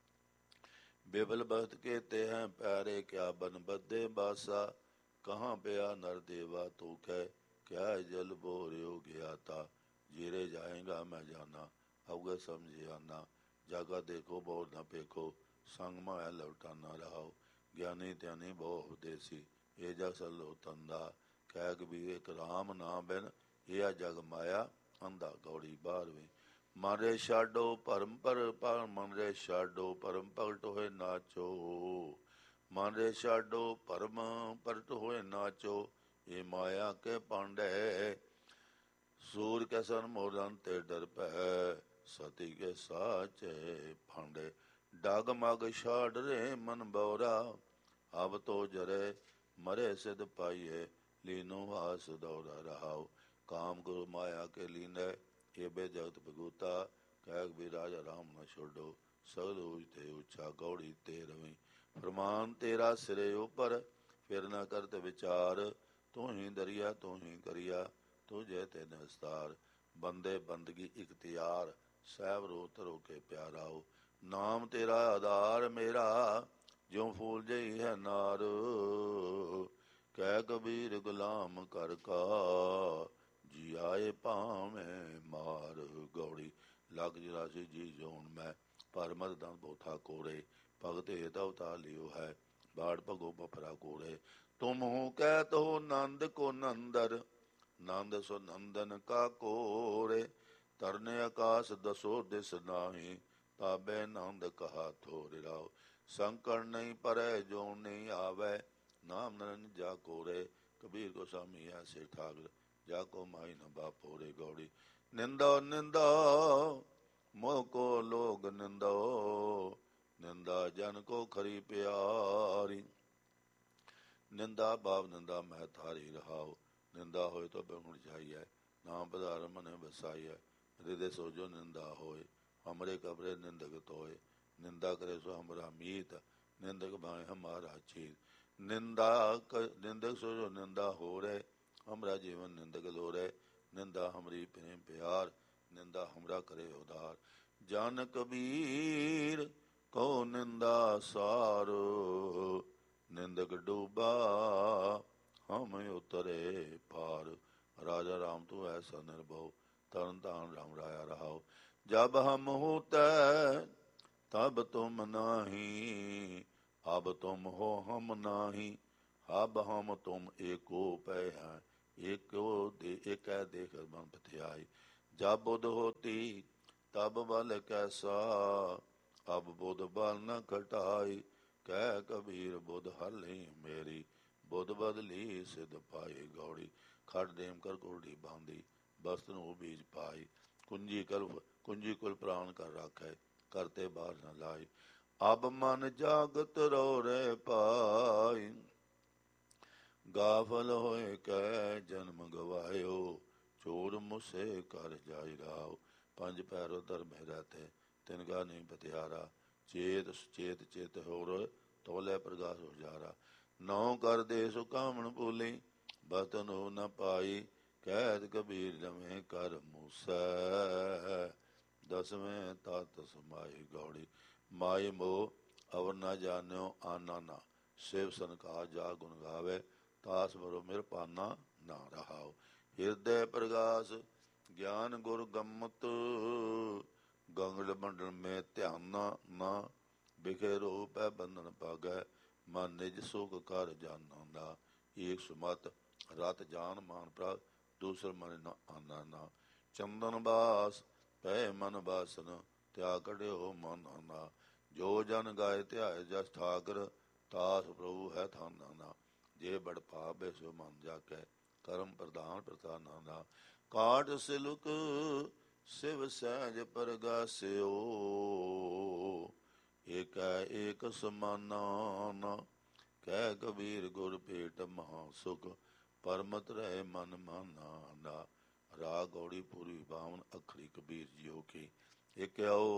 ਬੇਪਲ ਬਸਤ ਕੇਤੇ ਹੈ ਪਿਆਰੇ। ਕਿਆ ਬਨ ਬੱਧੇ ਬਾਸਾ, ਕਹਾਂ ਪਿਆ ਨਰ ਦੇਵਾ ਤੂੰ ਕਹਿ। ਕਿਆ ਜਲ ਬੋਰਿਓ ਗਿਆਤਾ, ਜੀਰੇ ਜਾਏਗਾ ਮੈਂ ਜਾਨਾ। ਅਵਗਤ ਸਮਝਿਆ ਨਾ, ਜਾਗਾ ਦੇਖੋ ਬੋਰ ਨਾ ਪੇਖੋ। ਸੰਗ ਮਾਇਆ ਲਵਟਾਨਾ ਰਹਾਉ, ਗਿਆਨੀ ਧਿਆਨੀ ਬਹੁ ਉਪਦੇਸੀ। ਇਹ ਜਗ ਸਲੋ ਤੰਦਾ, ਕਹਿ ਕਬੀਰ ਇਕ ਰਾਮ ਨਾ ਬਿਨ, ਇਹ ਜਗ ਮਾਇਆ ਅੰਧਾ। ਗੌੜੀ ਬਾਰਵੀਂ। ਮਨ ਰੇ ਛਾਡੋ ਭਰਮ ਪਰ, ਮਨ ਰੇ ਛਾਡੋ ਭਰਮ ਪ੍ਰਗਟ ਹੋਏ ਨਾਚੋ। ਮਨ ਰੇ ਛਾਡੋ ਭਰਮ ਪ੍ਰਗਟ ਹੋਏ ਨਾਚੋ। ਇਹ ਮਾਇਆ ਕੇ ਪਾਂਡੇ, ਸੂਰ ਕੇ ਸਨ ਮੋਰਨ ਤੇ ਡਰ ਪੈ। ਸਤੀ ਕੇ ਸਾਚੇ ਫਾਂਡੇ, ਡਗ ਮਗ ਛਾੜ ਰੇ ਮਨ ਬੌਰਾ। ਅਬ ਤੋ ਜਰੇ ਮਰੇ ਸਿਧ ਪਾਈਏ, ਲੀਨੋ ਹਾਸ ਦੌਰਾ ਰਹਾਉ। ਕਾਮ ਗੁਰੂ ਮਾਇਆ ਕੇ ਲੀਨੈ, ਇਹ ਬੇ ਜਗਤ ਬਗੂਤਾ। ਕਹਿ ਵੀ ਰਾਜਾ ਰਾਮ ਨ ਛੋਡੋ, ਸਗਲ ਊਜ ਤੇ ਉੱਚਾ। ਗੌੜੀ ਤੇਰਵੀਂ। ਫਰਮਾਨ ਤੇਰਾ ਸਿਰੇ ਉਪਰ, ਫਿਰ ਨਾ ਕਰਤ ਵਿਚਾਰ। ਤੂੰ ਹੀ ਦਰਿਆ ਤੂੰ ਹੀ ਕਰਿਆ, ਤੁਝੇ ਤੇ ਨਿਸਤਾਰ। ਬੰਦੇ ਬੰਦਗੀ ਇਖਤਿਆਰ, ਸਹਿਬ ਰੋ ਤਰੋ ਕੇ ਪਿਆਰਾਓ। ਨਾਮ ਤੇਰਾ ਆਧਾਰ ਮੇਰਾ, ਜਿਉ ਫੂਲ ਜਈ ਹੈ ਨਾਰ। ਕਹਿ ਕਬੀਰ ਗੁਲਾਮ ਕਰ ਕਾ, ਜੀ ਆਏ ਭਾਵੇਂ ਮਾਰ। ਗੌੜੀ ਲਗ ਜਰਾਸੀ ਜੀ ਜੋਨ ਮੈਂ, ਪਰ ਮਦ ਦੰਦ ਬੋਥਾ ਕੋਰੇ। ਭਗਤ ਹੇਤ ਅਵਤਾਰ ਲਿਓ ਹੈ, ਬਾੜ ਭਗੋ ਬਪਰਾ ਕੋਰੇ। ਤੁਮ ਹੂੰ ਕਹਿ ਤੋ ਨੰਦ ਕੋ ਨੰਦਰ, ਨੰਦ ਸੋ ਨੰਦਨ ਕਾ ਕੋਰੇ। ਤਰਨੇ ਆਕਾਸ ਦਸੋ ਦਿਸ ਨਾਹੀ, ਤਾਬੇ ਨੰਦ ਕਹਾ ਥੋਰਿ ਰਾਉ। ਸੰਕਟ ਨਹੀਂ ਪਰੈ ਜੋ ਨਹੀਂ ਆਵੈ, ਨਾਮ ਨਰਨ ਜਾ ਕੋਰੇ। ਕਬੀਰ ਗੋਸਾਮੀ ਐਸੇ ਠਾਕਰ, ਜਾ ਕੋ ਮਾਈ ਨ ਬਾਪੋ ਰੇ। ਗੌੜੀ ਨਿੰਦੋ ਨਿੰਦੋ ਮੋਹ ਕੋ ਲੋਗ ਨਿੰਦੋ, ਨਿੰਦਾ ਜਨ ਕੋ ਖਰੀ ਪਿਆਰੀ। ਨਿੰਦਾ ਭਾਵ ਨਿੰਦਾ ਮਹਿ ਥਾਰੀ ਰਹਾਉ। ਨਿੰਦਾ ਹੋਏ ਤੋ ਬਿਗੁਣ ਜਾਈਐ, ਨਾਮ ਪਧਾਰ ਮਨੇ ਬਸਾਈਐ। ਹਿਰਦੇ ਸੋਜੋ ਨਿੰਦਾ ਹੋਏ, ਹਮਰੇ ਕਬਰੇ ਨਿੰਦਕ ਤੋਏ। ਨਿੰਦਾ ਕਰੇ ਸੋ ਹਮਰਾ ਮੀਤ, ਨਿੰਦਕ ਭਾਵੇਂ ਹਮਾਰਾ ਚੀਤ। ਨਿੰਦਾ ਨਿੰਦਕ ਸੋਜੋ ਨਿੰਦਾ ਹੋ ਰੇ, ਹਮਰਾ ਜੀਵਨ ਨਿੰਦਕ ਲੋਰੇ। ਨਿੰਦਾ ਹਮਰੀ ਪ੍ਰੇਮ ਪਿਆਰ, ਨਿੰਦਾ ਹਮਰਾ ਕਰੇ ਉਦਾਰ। ਜਨ ਕਬੀਰ ਕੋ ਨਿੰਦਾ ਸਾਰ, ਨਿੰਦਕ ਡੂਬਾ ਹਮ ਉਤਰੇ ਪਾਰ। ਰਾਜਾ ਰਾਮ ਤੂੰ ਐਸਾ ਨਿਰਭਉ, ਤਰਨ ਤਾਰਨ ਰਾਮ ਰਾਇਆ ਰਹਾਉ। ਜਬ ਹਮ ਹੋਤੈ ਤਬ ਤੁਮ ਨਾਹੀ, ਅਬ ਤੁਮ ਹੋ ਹਮ ਨਾਹੀ। ਅਬ ਹਮ ਤੁਮ ਏਕੋ ਪੈ ਹੈ, ਏਕੋ ਦੇ ਏਕੈ ਦੇਖ ਮਨ ਪਥਿਆਈ। जब बुध होती तब बल कैसा, अब बुध बल न घटाई। कह कबीर बुध हली मेरी, बुध बदली सिद्ध पाई। गौड़ी खड़ देम कर कोड़ी बांधी, बस्त ਨੂੰ बीज पाई। कुंजी कर कुंजी कुल प्राण कर राखै, करते बाहर न लाई। अब मन जागत रो रे पाई, गाफल होए कै जन्म गवायो। चोर मुसे कर जाई राव, पंज पैरो धर्मे रहते तिनका नहीं पतिहारा। चेत सुचेत चेत होर, तोले प्रगास उजारा। नौ कर दे सुकामण भूली, बतन हो न पाई। कैद कबीर जमे कर मूसै, दसवें तत समाई। गौड़ी माई मोह अवर न जान्यो आना ना, शिव सनका जा गुण गावे। तास मरो मेर पाना ना रहाओ। ਹਿਰਦੈ ਪ੍ਰਗਾਸ ਗਿਆਨ ਗੁਰ ਗੰਮਤ, ਗੰਗਲ ਮੰਡਲ ਮੈਂ ਧਿਆਨਾ ਨਾ। ਬਿਖੇ ਰੂਪ ਹੈ ਬੰਧਨ ਭਾਗੈ, ਮਨ ਨਿਜ ਸੁਖ ਕਰ ਜਾਨਾ ਨਾ। ਏਕ ਸੁਮਤ ਰਤ ਜਾਨ ਮਾਨ ਪ੍ਰਭ, ਦੂਸਰ ਮਨ ਨ ਆਨਾ ਨਾ। ਚੰਦਨ ਬਾਸ ਪੈ ਮਨ ਬਾਸਨ, ਤਿਆ ਕਢਿਓ ਮਨ ਨਾ। ਜੋ ਜਨ ਗਾਏ ਧਿਆਏ ਜਸ ਠਾਕਰ, ਤਾਸ ਪ੍ਰਭੂ ਹੈ ਥਾਨਾ ਨਾ। ਜੇ ਬੜ ਭਾਵੇ ਸੋ ਮਨ ਜਾਕੈ, ਕਰਮ ਪ੍ਰਧਾਨ ਪ੍ਰਧਾਨਾ ਨਾ। ਕਾਟ ਸਿਲਕ ਸਿਵ ਸਹਿਜ ਪਰਗਾਸਿਓ, ਏਕੈ ਏਕ ਸਮਾਨਾ ਨਾ। ਕਹਿ ਕਬੀਰ ਗੁਰ ਭੇਟ ਮਹਾ ਸੁਖ, ਪਰਮਤ ਰਹਿ ਮਨ ਮਾਨਾ ਨਾ। ਰਾਗ ਗੌੜੀ ਪੂਰੀ ਬਾਵਨ ਅੱਖਰੀ ਕਬੀਰ ਜੀਓ ਕੀ। ਇਕ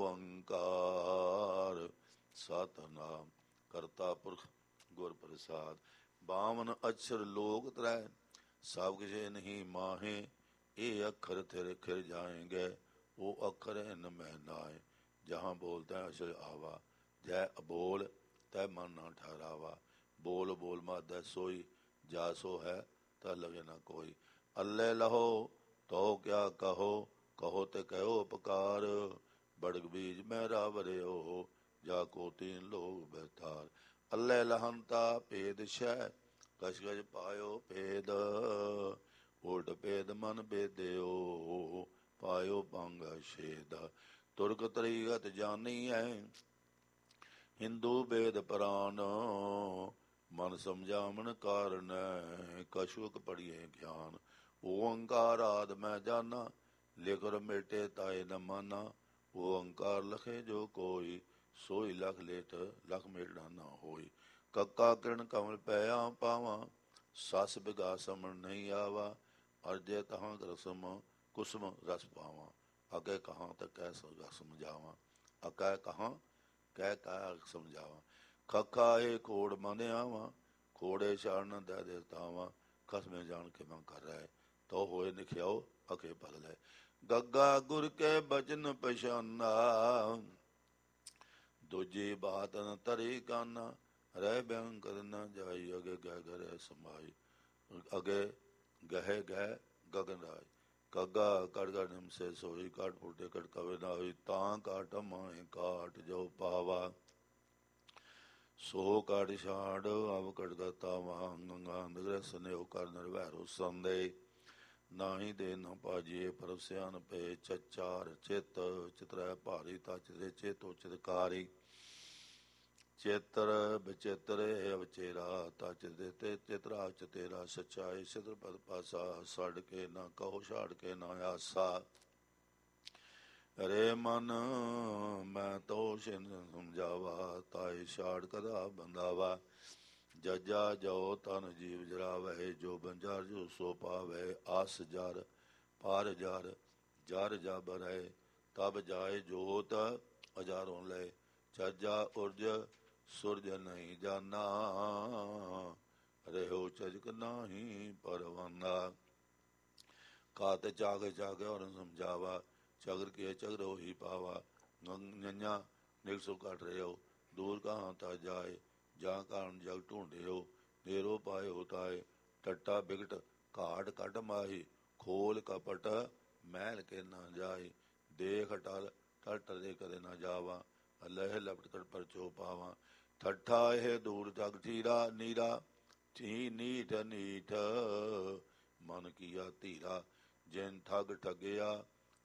ਓੰਕਾਰ ਸਤਿਨਾਮ ਕਰਤਾ ਪੁਰਖ ਗੁਰ ਪ੍ਰਸਾਦ। ਬਾਵਨ ਅਛਰ ਲੋਕ ਤਰੈ, ਸਭ ਕਿਸੇ ਨਹੀਂ ਮਾਹੇ। ਇਹ ਅੱਖਰ ਥਿਰ ਖਿਰ ਜਾਏਂਗੇ, ਉਹ ਅੱਖਰ ਨ ਮੈਂ ਨਾਏ। ਜਹਾਂ ਬੋਲਦਾ ਅਛਰ ਆਵਾ, ਜੈ ਅਬੋਲ ਤੈ ਮਨ ਨਾ ਠਹਿਰਾਵਾ। ਬੋਲ ਬੋਲ ਮਾਧੈ ਸੋਈ, ਜਾ ਸੋ ਹੈ ਤਾ ਲਗੇ ਨਾ ਕੋਈ। ਅੱਲੇ ਲਹੋ ਤੋ ਕਿਆ ਕਹੋ, ਕਹੋ ਤੇ ਕਹਿਓ ਉਪਕਾਰ। ਬੜਗ ਬੀਜ ਮਹਿਰਾ ਵਰਿਓ, ਜਾ ਕੋ ਤੀਨ ਲੋਕ ਬੈਠਾਰ। ਅੱਲੇ ਲਹੰਤਾ ਭੇਦ ਸ਼ੈ, ਕਛ ਕਛ ਪਾਇਓ ਭੇਦ। ਉਲਟ ਭੇਦ ਮਨ ਭੇਦਿਓ, ਪਾਇਓ ਭੰਗ ਛੇਦ। ਤੁਰਕ ਤਰੀਗਤ ਜਾਨੀ ਹੈ, ਹਿੰਦੂ ਭੇਦ ਪ੍ਰਾਨ। ਮਨ ਸਮਝਾਵਣ ਕਾਰਨ, ਕਛੁਕ ਪੜੀਏ ਗਿਆਨ। ਓੰਕਾਰ ਆਦ ਮੈਂ ਜਾਨਾ, ਲਿਖਰ ਮੇਟੇ ਤਾਏ ਨ ਮਾਨਾ। ਓੰਕਾਰ ਲਖੇ ਜੋ ਕੋਈ, ਸੋਈ ਲਖ ਲੇਟ ਲਖ ਮੇਟਣਾ ਨਾ ਹੋਈ। ਕੱਕਾ ਕਿਰਨ ਕਮਲ ਪੈ ਪਾਵਾਂ, ਸਸ ਬਿਗਾ ਸਮਣ ਨਹੀਂ ਆਵਾ। ਅਰਜੇ ਤਹਾਂ ਰਸਮ ਕੁਸਮ ਰਸ ਪਾਵਾਂ, ਅਗੇ ਕਹਾਂ ਤਾਂ ਕਹਿ ਸਮਝਾਵਾਂ। ਅਕੈ ਕਹਾਂ ਕਹਿ ਕਹਿ ਸਮਝਾਵਾਂ। ਖੱਖਾ ਇਹ ਖੋੜ ਮਨ ਆਵਾਂ, ਖੋੜੇ ਛਾੜਨ ਦੈ ਦੇਵਤਾਵਾਂ। ਖਸਮੇ ਜਾਣ ਕੇ ਮੈਂ ਕਰ ਰਹੇ, ਤੋ ਹੋਏ ਨਿਖਿਆਓ ਅਕੇ ਪਲ ਲੈ। ਗੱਗਾ ਗੁਰ ਕੇ ਬਚਨ ਪਛਾਨਾ, ਦੂਜੀ ਬਾਤ ਨ ਤਰੀ ਕਾਨਾ। ਰਹਿ ਬਿਆਨ ਕਰ ਨਾ ਜਾਈ, ਅਗੇ ਗਹਿ ਗਹਿ ਸਮਾਈ। ਅਗੇ ਗਹਿ ਗਹਿ ਗਗਨ ਰਾਜ। ਕੱਗਾ ਕੜ ਕੜ ਨਿਮਸੇ ਸੋਈ, ਕਾਟ ਫੁੱਟੇ ਕਟ ਕਵੇ ਨਾ ਹੋਈ। ਤਾਂ ਕਾਟ ਮਾਏ ਕਾਟ ਜੋ ਪਾਵਾ, ਸੋ ਕਾਟ ਛਾੜ ਅਵ ਕਟ ਗਤਾ ਵਾਂ। ਗੰਗਾ ਨਗਰ ਸਨੇਹ ਕਰ ਨਿਰਵੈਰੋ ਸੰਦੇ, ਨਾਹੀ ਦੇ ਨਾ ਭਾਜੀਏ ਪਰਸਿਆ ਨ ਪਏ। ਚਚਾਰ ਚਿਤ ਚਿਤਰੈ ਭਾਰੀ, ਤਾ ਚਿਤਰੇ ਚੇਤੋ ਚਿਤਕਾਰੀ। ਚੇਤਰ ਬਚੇਤਰੇ ਅਵਚੇਰਾ, ਤਾ ਚਿਤਰੇ ਤੇ ਚਿਤਰਾ ਚਤੇਰਾ। ਸਚਾਈ ਸਿਦਰ ਪਦ ਪਾਸਾ, ਛੱਡ ਕੇ ਨਾ ਕਹੋ ਛਾੜ ਕੇ ਨਾ ਆਸਾ। ਰੇ ਮਨ ਮੈਂ ਤੋ ਛਿਨ ਸਮਝਾਵਾ, ਤਾਏ ਛਾੜ ਕਦਾ ਬੰਦਾਵਾ। ਜਜਾ ਜੋ ਤਨ ਜੀਵ ਜਰਾਵੇ, ਜੋ ਬੰਜਾਰ ਜੋ ਸੋ ਪਾਵੇ। ਆਸ ਜਰ ਪਾਰ ਜਰ ਜਰ ਜਾ ਬਰੈ, ਤਬ ਜਾਏ ਜੋਤ ਅਜਾਰੋਂ ਲੈ। ਚਰਜਾ ਉਰਜ ਸੂਰਜ ਨਹੀਂ ਜਾਨਾ, ਰਹਿਓ ਚਜਕ ਨਾਹੀ ਪਰਵਾਨਾ। ਕਾਤ ਚਾਗ ਚਾਗ ਔਰ ਸਮਝਾਵਾ, ਚਗਰ ਕੇ ਚਗਰ ਉਹੀ ਪਾਵਾ। ਨੰਨਿਆ ਨਿਕ ਸੋ ਕੱਟ ਰਿਓ, ਦੂਰ ਕਹਾਂ ਤਾ ਜਾਏ। ਜਾਂ ਕਾਰਨ ਜਗ ਢੂੰਡਿਓ, ਨੇਰੋ ਪਾਇਓ ਤਾਏ। ਟੱਟਾ ਬਿਗਟ ਘਾਟ ਕੱਟ ਮਾਹੀ, ਖੋਲ ਕਪਟ ਮਹਿਲ ਕੇ ਨਾ ਜਾਏ। ਦੇਖ ਟਲ ਟਲ ਟਲੇ ਕਦੇ ਨਾ ਜਾਵਾ, ਲਹਿ ਲਪਟ ਕਰ ਪਰਚੋ ਪਾਵਾਂ। ਠੱਠਾ ਇਹ ਦੂਰ ਜਗ ਠੀਰਾ ਨੀਰਾ, ਥੀ ਨੀਠ ਨੀਠ ਮਨ ਕੀਆ ਧੀਰਾ। ਜਿਨ ਠੱਗ ਠੱਗਿਆ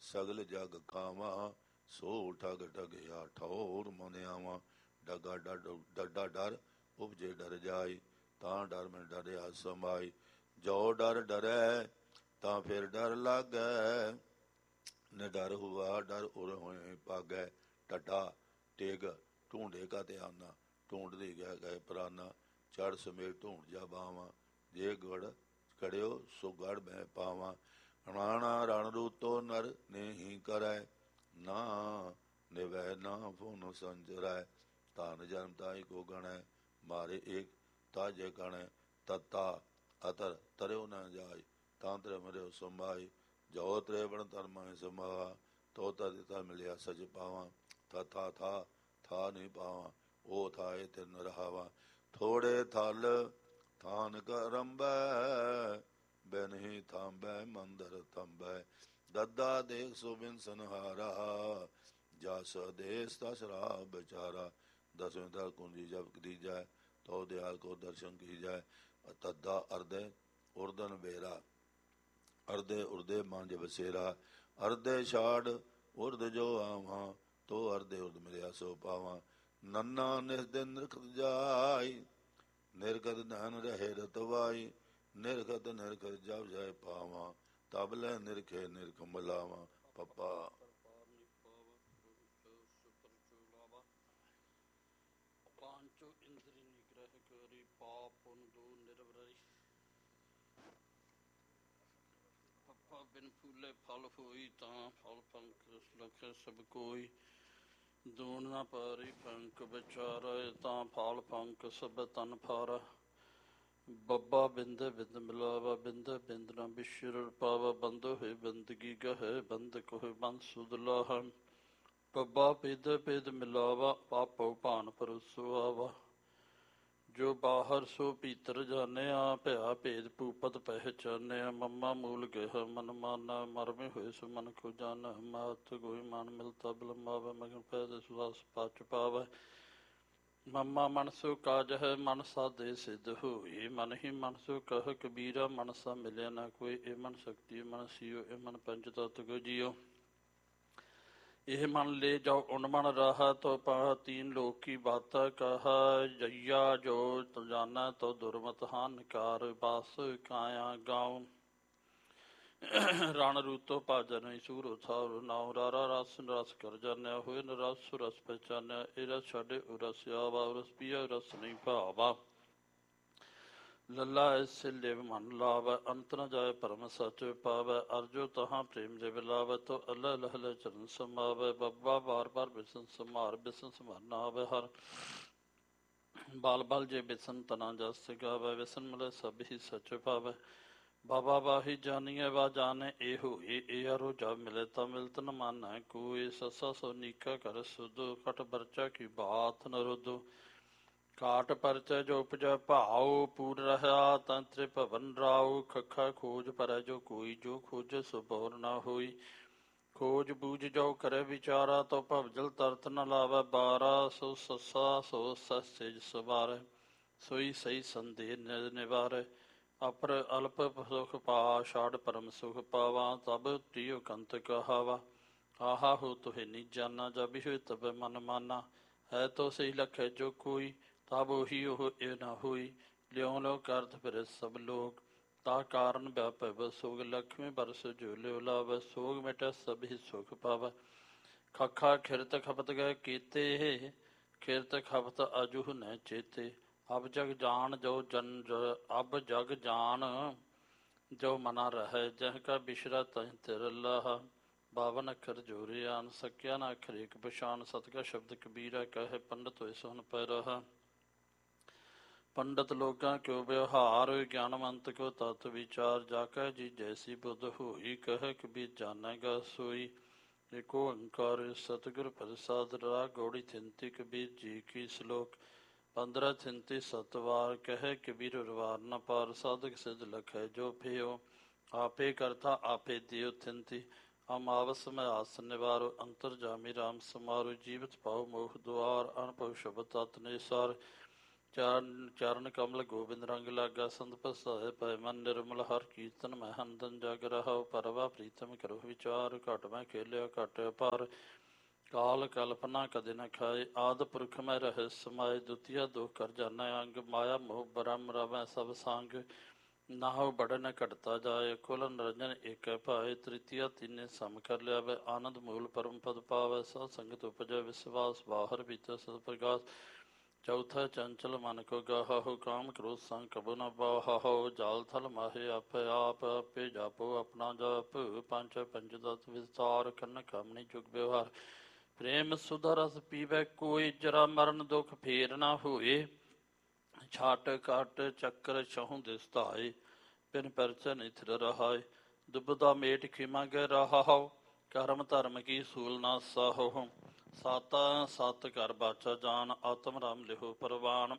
ਸਗਲ ਜਗ ਖਾਵਾਂ, ਸੋ ਠਗ ਠਗਿਆ ਠੌਰ ਮਨ ਆਵਾਂ। ਡਗਾ ਡਡਾ ਡਰ ਉਪਜੇ ਡਰ ਜਾਈ, ਤਾਂ ਡਰ ਮੈਂ ਡਰਿਆ ਸਮਾਈ। ਜੋ ਡਰ ਡਰੈ ਤਾਂ ਫਿਰ ਡਰ ਲਾਗੈ, ਨਿਡਰ ਹੁਆ ਡਰ ਉਰ ਹੋਏ ਭਾਗੈ। ਢੱਡਾ ਟੇਗ ਢੂੰਡੇ ਕਾ ਧਿਆਨਾ, ਢੂੰਡਦੀ ਗਹਿ ਗਏ ਪ੍ਰਾਨਾ। ਚੜ ਸਮੇਤ ਢੂੰਡ ਜਾ ਬਾਵਾਂ, ਜੇ ਗੜ ਖੜਿਓ ਸੋ ਗੜ ਮੈਂ ਪਾਵਾਂ। ਰਾਣਾ ਰਣ ਰੂਤੋ ਨਰ ਨਹੀਂ ਕਰੈ, ਨਾ ਨਿਵੈ ਨਾ ਫੁਨ ਸੰਜਰੈ। ਧਨ ਜਨਮ ਤਾਈ ਕੋ ਗਣੈ, ਮਾਰੇ ਏਕ ਤਾਜੇ ਗਣੈ। ਤਤਾ ਅਤਰ ਤਰਿਓ ਨ ਜਾਇ, ਤਾਂ ਤਰੇ ਮਰਿਓ ਸੰਭਾਈ। ਜੋ ਤਰੇ ਬਣ ਧਰਮਾਂ ਸਮਾਵਾ, ਤੋ ਤਦ ਤਾ ਮਿਲਿਆ ਸਚ ਪਾਵਾਂ। ਤਥਾ ਥਾ ਥਾ ਨਹੀਂ ਪਾਵਾਂ, ਉਹ ਥਾਏ ਤਿਨ ਰਹਾਵਾਂ। ਥੋੜੇ ਥਲ ਥਾਨ ਕਰੰਬੈ, ਬਿਨਹੀ ਥਾਂਬੈ ਮੰਦਰ ਥੰਬੈ। ਦੱਦਾ ਦੇਖ ਸੁਬਿਨ ਸੰਹਾਰਾ, ਜਸ ਦੇਸ ਤਸ ਰਾਹ ਵਿਚਾਰਾ। ਦਸਵੇਂ ਦਰ ਕੁੰਜੀ ਜਬ ਕੀਜੈ, ਤੋ ਦਿਆਲ ਕੋ ਦਰਸ਼ਨ ਕੀਜੈ। ਤੱਦਾ ਅਰਦੇ ਉਰਦਨ ਬੇਰਾ, ਅਰਦੇ ਉਰਦੇ ਮਾਂਜ ਬਸੇਰਾ। ਅਰਦੇ ਛਾੜ ਉਰਦ ਜੋ ਆਵਾਂ, ਤੋ ਅਰਦੇ ਉਰਦ ਮਿਲਿਆ ਸੋ ਪਾਵਾਂ। ਨੰਨਾ ਨਿਸ ਦਿਨ ਨਿਰਖਤ ਜਾਈ, ਨਿਰਗਤ ਧਨ ਰਹੇ ਰਤਵਾਈ। ਨਿਰਗਤ ਨਿਰਗਤ ਜਬ ਜਾਇ ਪਾਵਾਂ, ਤਬ ਲੈ ਨਿਰਖੇ ਨਿਰਖ ਮਲਾਵਾਂ। ਪੱਪਾ ਪਾਂਚੋ ਇੰਦਰੀ ਨਿਗ੍ਰਹ ਕਰੀ, ਪਾਪ ਪੁਨ ਦੋ ਨਿਰਵਰੀ। ਪੱਪਾ ਬਿਨ ਫੂਲੇ ਫਲ ਹੋਈ, ਤਾਂ ਫਲ ਪੰਖ ਲਖ ਸਭ ਕੋਈ। ਦੂਣ ਨਾ ਪਾਰੀ ਪੰਖ ਵਿਚਾਰੈ, ਤਾਂ ਫਲ ਪੰਖ ਸਭ ਤਨ ਫਾਰੈ। ਬੱਬਾ ਬਿੰਦ ਬਿੰਦ ਮਿਲਾਵਾ, ਬਿੰਦ ਬਿੰਦ ਨਾ ਬਿਸਰ ਪਾਵਾ। ਬੰਦ ਹੋਏ ਬੰਦਗੀ ਗਹੈ, ਬੰਦਕ ਹੋਏ ਬੰਦ ਸੁਧ ਲਾਹੈ। ਬੱਬਾ ਬਿਦ ਬਿਦ ਮਿਲਾਵਾ, ਪਾਪੋ ਭਾਨ ਪਰੁਸੁ ਆਵਾ। ਜੋ ਬਾਹਰ ਸੋ ਭੀਤਰ ਜਾਣਿਆ, ਭਇਆ ਭੇਦ ਭੂਪਤ ਪਹਿਚਾਨਿਆ। ਮਮਾ ਮੂਲ ਗਹਿ ਮਨ ਮਾਨਾ, ਮਰਮੇ ਹੋਏ ਸੋ ਮਨ ਕੋ ਜਾਣੈ। ਮਾਤ ਗੋਇ ਮਨ ਮਿਲਤਾ ਬਿਲੰਬਾਵੈ, ਮਗਨ ਪੈਦੇ ਸੁਵਾਸ ਪਚ ਪਾਵੈ। ਮਮਾ ਮਨ ਸੋ ਕਾਜ ਹੈ, ਮਨ ਸਾਧੇ ਸਿੱਧ ਹੋਈ। ਮਨ ਹੀ ਮਨ ਸੋ ਕਹਿ ਕਬੀਰਾ, ਮਨ ਸਾ ਮਿਲਿਆ ਨਾ ਕੋਈ। ਇਹ ਮਨ ਸ਼ਕਤੀ ਮਨ ਸੀਓ, ਇਹ ਮਨ ਪੰਚ ਤਤ ਕੋ ਜੀਓ। ਇਹ ਮਨ ਲੈ ਜਾਓ ਉਨ ਮਨ ਰਹਾ, ਤੋ ਪਾ ਤੀਨ ਲੋਕ ਕੀ ਬਾਤਾ ਕਹਾ। ਜਈਆ ਜੋ ਜਾਨਾ ਤੋ ਦੁਰਮਤ ਹਾਨਿਕਾਰ, ਬਾਸ ਕਾਇਆ ਗਾਉ। ਰਣ ਰੂਤੋ ਭਾਜਨ ਸੂਰੋ ਥਾਰ, ਨਾਉ ਰਾਰਾ ਰਸ ਰਸ ਕਰ ਜਾਨਿਆ। ਹੋਏ ਨ ਰਸ ਰਸ ਪਹਿਚਾਨਿਆ, ਇਹ ਰਸ ਛੱਡੇ ਉਹ ਰਸ ਆਵਾ। ਰਸ ਪੀਆ ਰਸ ਨਹੀਂ ਭਾਵਾ, ਲੱਲਾ ਐਸੇ ਲਿਵ ਮਨ ਲਾਵੈ। ਅੰਤ ਨ ਜਾਏ ਪਰਮ ਸਚ ਪਾਵੈ, ਅਰਜੋ ਤਹਾਂ ਪ੍ਰੇਮ ਦੇ ਬਿਲਾਵੈ। ਤੋ ਅੱਲਾ ਲਹਲੇ ਚਰਨ ਸਮਾਵੈ। ਬੱਬਾ ਬਾਰ ਬਾਰ ਬਿਸਨ ਸਮਾਰ, ਬਿਸਨ ਸਮਾਰ ਨਾ ਆਵੈ ਹਰ। ਬਲ ਬਲ ਜੇ ਬਿਸਨ ਤਨਾ ਜਸ ਗਾਵੈ, ਵਿਸਨ ਮਿਲੇ ਸਭ ਹੀ ਸਚ ਪਾਵੈ। ਬਾਬਾ ਬਾਹੀ ਜਾਨੀਐ ਵਾ ਜਾਣੈ ਇਹ ਹੋਏ, ਇਹ ਅਰੋ ਜਬ ਮਿਲੇ ਤਾ ਮਿਲਤ ਨ ਮਾਨੈ ਕੋਇ। ਸੱਸਾ ਸੋ ਨੀਕਾ ਕਰ ਸੁਧੋ, ਕਟ ਪਰਚਾ ਕੀ ਬਾਤ ਨ ਰੁਧੋ। ਕਾਟ ਪਰਚੈ ਜੋ ਉਪਜੈ ਭਾਉ, ਪੂਰ ਰਹਾ ਤਾਂ ਤ੍ਰਿਭਵਨ ਰਾਉ। ਖੱਖਾ ਖੋਜ ਪਰੈ ਜੋ ਕੋਈ, ਜੋ ਖੋਜੈ ਸੋ ਬੋਰ ਨਾ ਹੋਈ। ਖੋਜ ਬੂਝ ਜੋ ਕਰੇ ਵਿਚਾਰਾ, ਤੋ ਭਵਜਲ ਤਰਤ ਨ ਲਾਵੈ ਬਾਰਾ। ਸੋ ਸੱਸਾ ਸੋ ਸਸਿਜ ਸਵਾਰੈ, ਸੋਈ ਸਹੀ ਸੰਦੇਹ ਨਿਵਾਰੈ। ਅਪਰ ਅਲਪ ਸੁਖ ਪਾ, ਛਾੜ ਪਰਮ ਸੁਖ ਪਾਵਾ। ਤਬ ਤ੍ਰਿਉ ਕੰਤ ਕਹਾਵਾ, ਆਹਾ ਹੋ ਤੁਹੇ ਨੀ ਜਾਨਾ। ਜਬ ਹੋਏ ਤਬ ਮਨ ਮਾਨਾ, ਹੈ ਤੋ ਸਹੀ ਲਖੈ ਜੋ ਕੋਈ। ਤਬ ਉਹੀ ਉਹ ਇਹ ਨਾ ਹੋਈ, ਲਿਉ ਲਿਉ ਕਰਤ ਫਿਰੇ ਸਭ ਲੋਕ। ਤਾ ਕਾਰਨ ਵਿਆਪੈ ਬਸੋਗ, ਲਖਮੀ ਬਰਸ ਜੋ ਲਿਉ ਲਾਵੈ। ਸੋਗ ਮਿਟੈ ਸਭ ਹੀ ਸੁਖ ਪਾਵੈ। ਖੱਖਾ ਖਿਰਤ ਖਪਤ ਗਏ ਕੀਤੇ, ਖਿਰਤ ਖਪਤ ਅਜੁਹ ਨ ਚੇਤੇ। ਅਬ ਜਗ ਜਾਨ ਜੋ ਜਨ ਅਬ ਜਗ ਜਾਨ ਜੋ ਮਨਾ ਰਹੈ, ਜਹ ਕਾ ਬਿਸਰਾ ਤਹ ਤਿਰ ਲਾਹਾ। ਬਾਵਨ ਅੱਖਰ ਜੋਰੇ ਆਨ, ਸਕਿਆ ਨਾ ਅੱਖਰ ਏਕ ਪਛਾਨ। ਸਤ ਕਾ ਸ਼ਬਦ ਕਬੀਰਾ ਕਹੈ, ਪੰਡਤ ਹੋਏ ਸੁਨ ਪੈ ਰਹਾ। ਪੰਡਤ ਲੋਕਾਂ ਕਿਉ ਵਿਵਹਾਰ, ਗਿਆਨਵੰਤ ਕਿਉ ਤਤ ਵਿਚਾਰ। ਜਾ ਕੈ ਜੀ ਜੈਸੀ ਬੁੱਧ ਹੋਈ, ਕਹਿ ਕਬੀਰ ਜਾਨੈਗਾ ਸੋਈ। ਏਕ ਓੰਕਾਰ ਸਤਿਗੁਰ ਪ੍ਰਸਾਦਿ, ਰਾਗ ਗੌੜੀ ਥਿੰਤੀ ਕਬੀਰ ਜੀ ਕੀ ਸ਼ਲੋਕ। ਪੰਦਰਾਂ ਥਿੰਤੀ ਸਤ ਵਾਰ, ਕਹਿ ਕਬੀਰ ਉਰਵਾਰ ਨ ਪਾਰ। ਸਾਧਕ ਸਿਧ ਲਖੈ ਜੋ ਭਇਓ, ਆਪੇ ਕਰਤਾ ਆਪੇ ਦਿਓ ਥਿੰਤੀ। ਅਮਾਵਸ ਮੈਂ ਆਸ ਨਿਵਾਰੋ, ਅੰਤਰ ਜਾਮੀ ਰਾਮ ਸਮਾਰੋ। ਜੀਵਤ ਪਾਉ ਮੋਖ ਦੁਆਰ, ਅਨਭਉ ਸ਼ਬਦ ਤਤ ਨਿਸਾਰ। ਚਰਨ ਚਰਨ ਕਮਲ ਗੋਬਿੰਦ ਰੰਗ ਲਾਗਾ ਸੰਤ ਪਸਾਏ ਪੈ ਮਨ ਨਿਰਮਲ ਹਰ ਕੀਰਤਨ ਮੈਂ ਹੰਦਨ ਜਗ ਰਹਾਉ ਪਰਵਾ ਪ੍ਰੀਤਮ ਕਰੋ ਵਿਚਾਰ ਘਟ ਮੈਂ ਖੇਲਿਆ ਘਟ ਪਰ ਕਾਲ ਕਲਪਨਾ ਕਦੇ ਨ ਖਾਏ ਆਦ ਪੁਰਖ ਮੈਂ ਰਹਿ ਸਮਾਏ ਦੁਤੀਆ ਦੁਖ ਕਰ ਜਾਨਾ ਅੰਗ ਮਾਇਆ ਮੋਹ ਬ੍ਰਹਮ ਰਵੈ ਸਭ ਸੰਗ ਨਾਹੁ ਬੜਨ ਘਟਤਾ ਜਾਏ ਕੁਲ ਨਿਰੰਜਨ ਏਕੈ ਭਾਏ ਤ੍ਰਿਤੀਆ ਤਿੰਨੇ ਸਮ ਕਰ ਲਿਆਵੇ ਆਨੰਦ ਮੂਲ ਪਰਮ ਪਦ ਪਾਵੈ ਸਤ ਸੰਗਤ ਉਪਜੈ ਵਿਸਵਾਸ ਬਾਹਰ ਭੀਤਰ ਸਤ ਪ੍ਰਕਾਸ਼ ਚੌਥਾ ਚੰਚਲ ਮਨ ਕੋ ਗਾਹੋ ਕਾਮ ਕ੍ਰੋਧ ਸੰਗ ਕਬੁ ਨ ਬਾਹੋ ਜਾਲ ਥਲ ਮਾਹੇ ਆਪੇ ਆਪ ਆਪੇ ਜਾਪੋ ਆਪਣਾ ਜਪ ਪੰਚ ਪੰਚ ਦਸ ਵਿਸਤਾਰ ਕੰਨ ਕਾਮਣੀ ਜੁਗ ਵਿਵਹਾਰ ਪ੍ਰੇਮ ਸੁਧਾ ਰਸ ਪੀਵੈ ਕੋਈ ਜਰਾ ਮਰਨ ਦੁਖ ਫੇਰ ਨਾ ਹੋਏ ਛਾਟ ਕਾਟ ਚੱਕਰ ਛਹੁ ਦਿਸ ਧਾਏ ਬਿਨ ਪਰਚੈ ਨਿਥਰ ਰਹਾਏ ਦੁਬਦਾ ਮੇਟ ਖਿਮਾ ਗੈ ਰਹਾਉ ਕਰਮ ਧਰਮ ਕੀ ਸੂਲ ਨਾ ਸਾਹੋ ਸਤ ਸਤ ਕਰ ਬਾਚਾ ਜਾਨ ਆਤਮ ਰਾਮ ਲਿਹੋ ਪ੍ਰਵਾਨ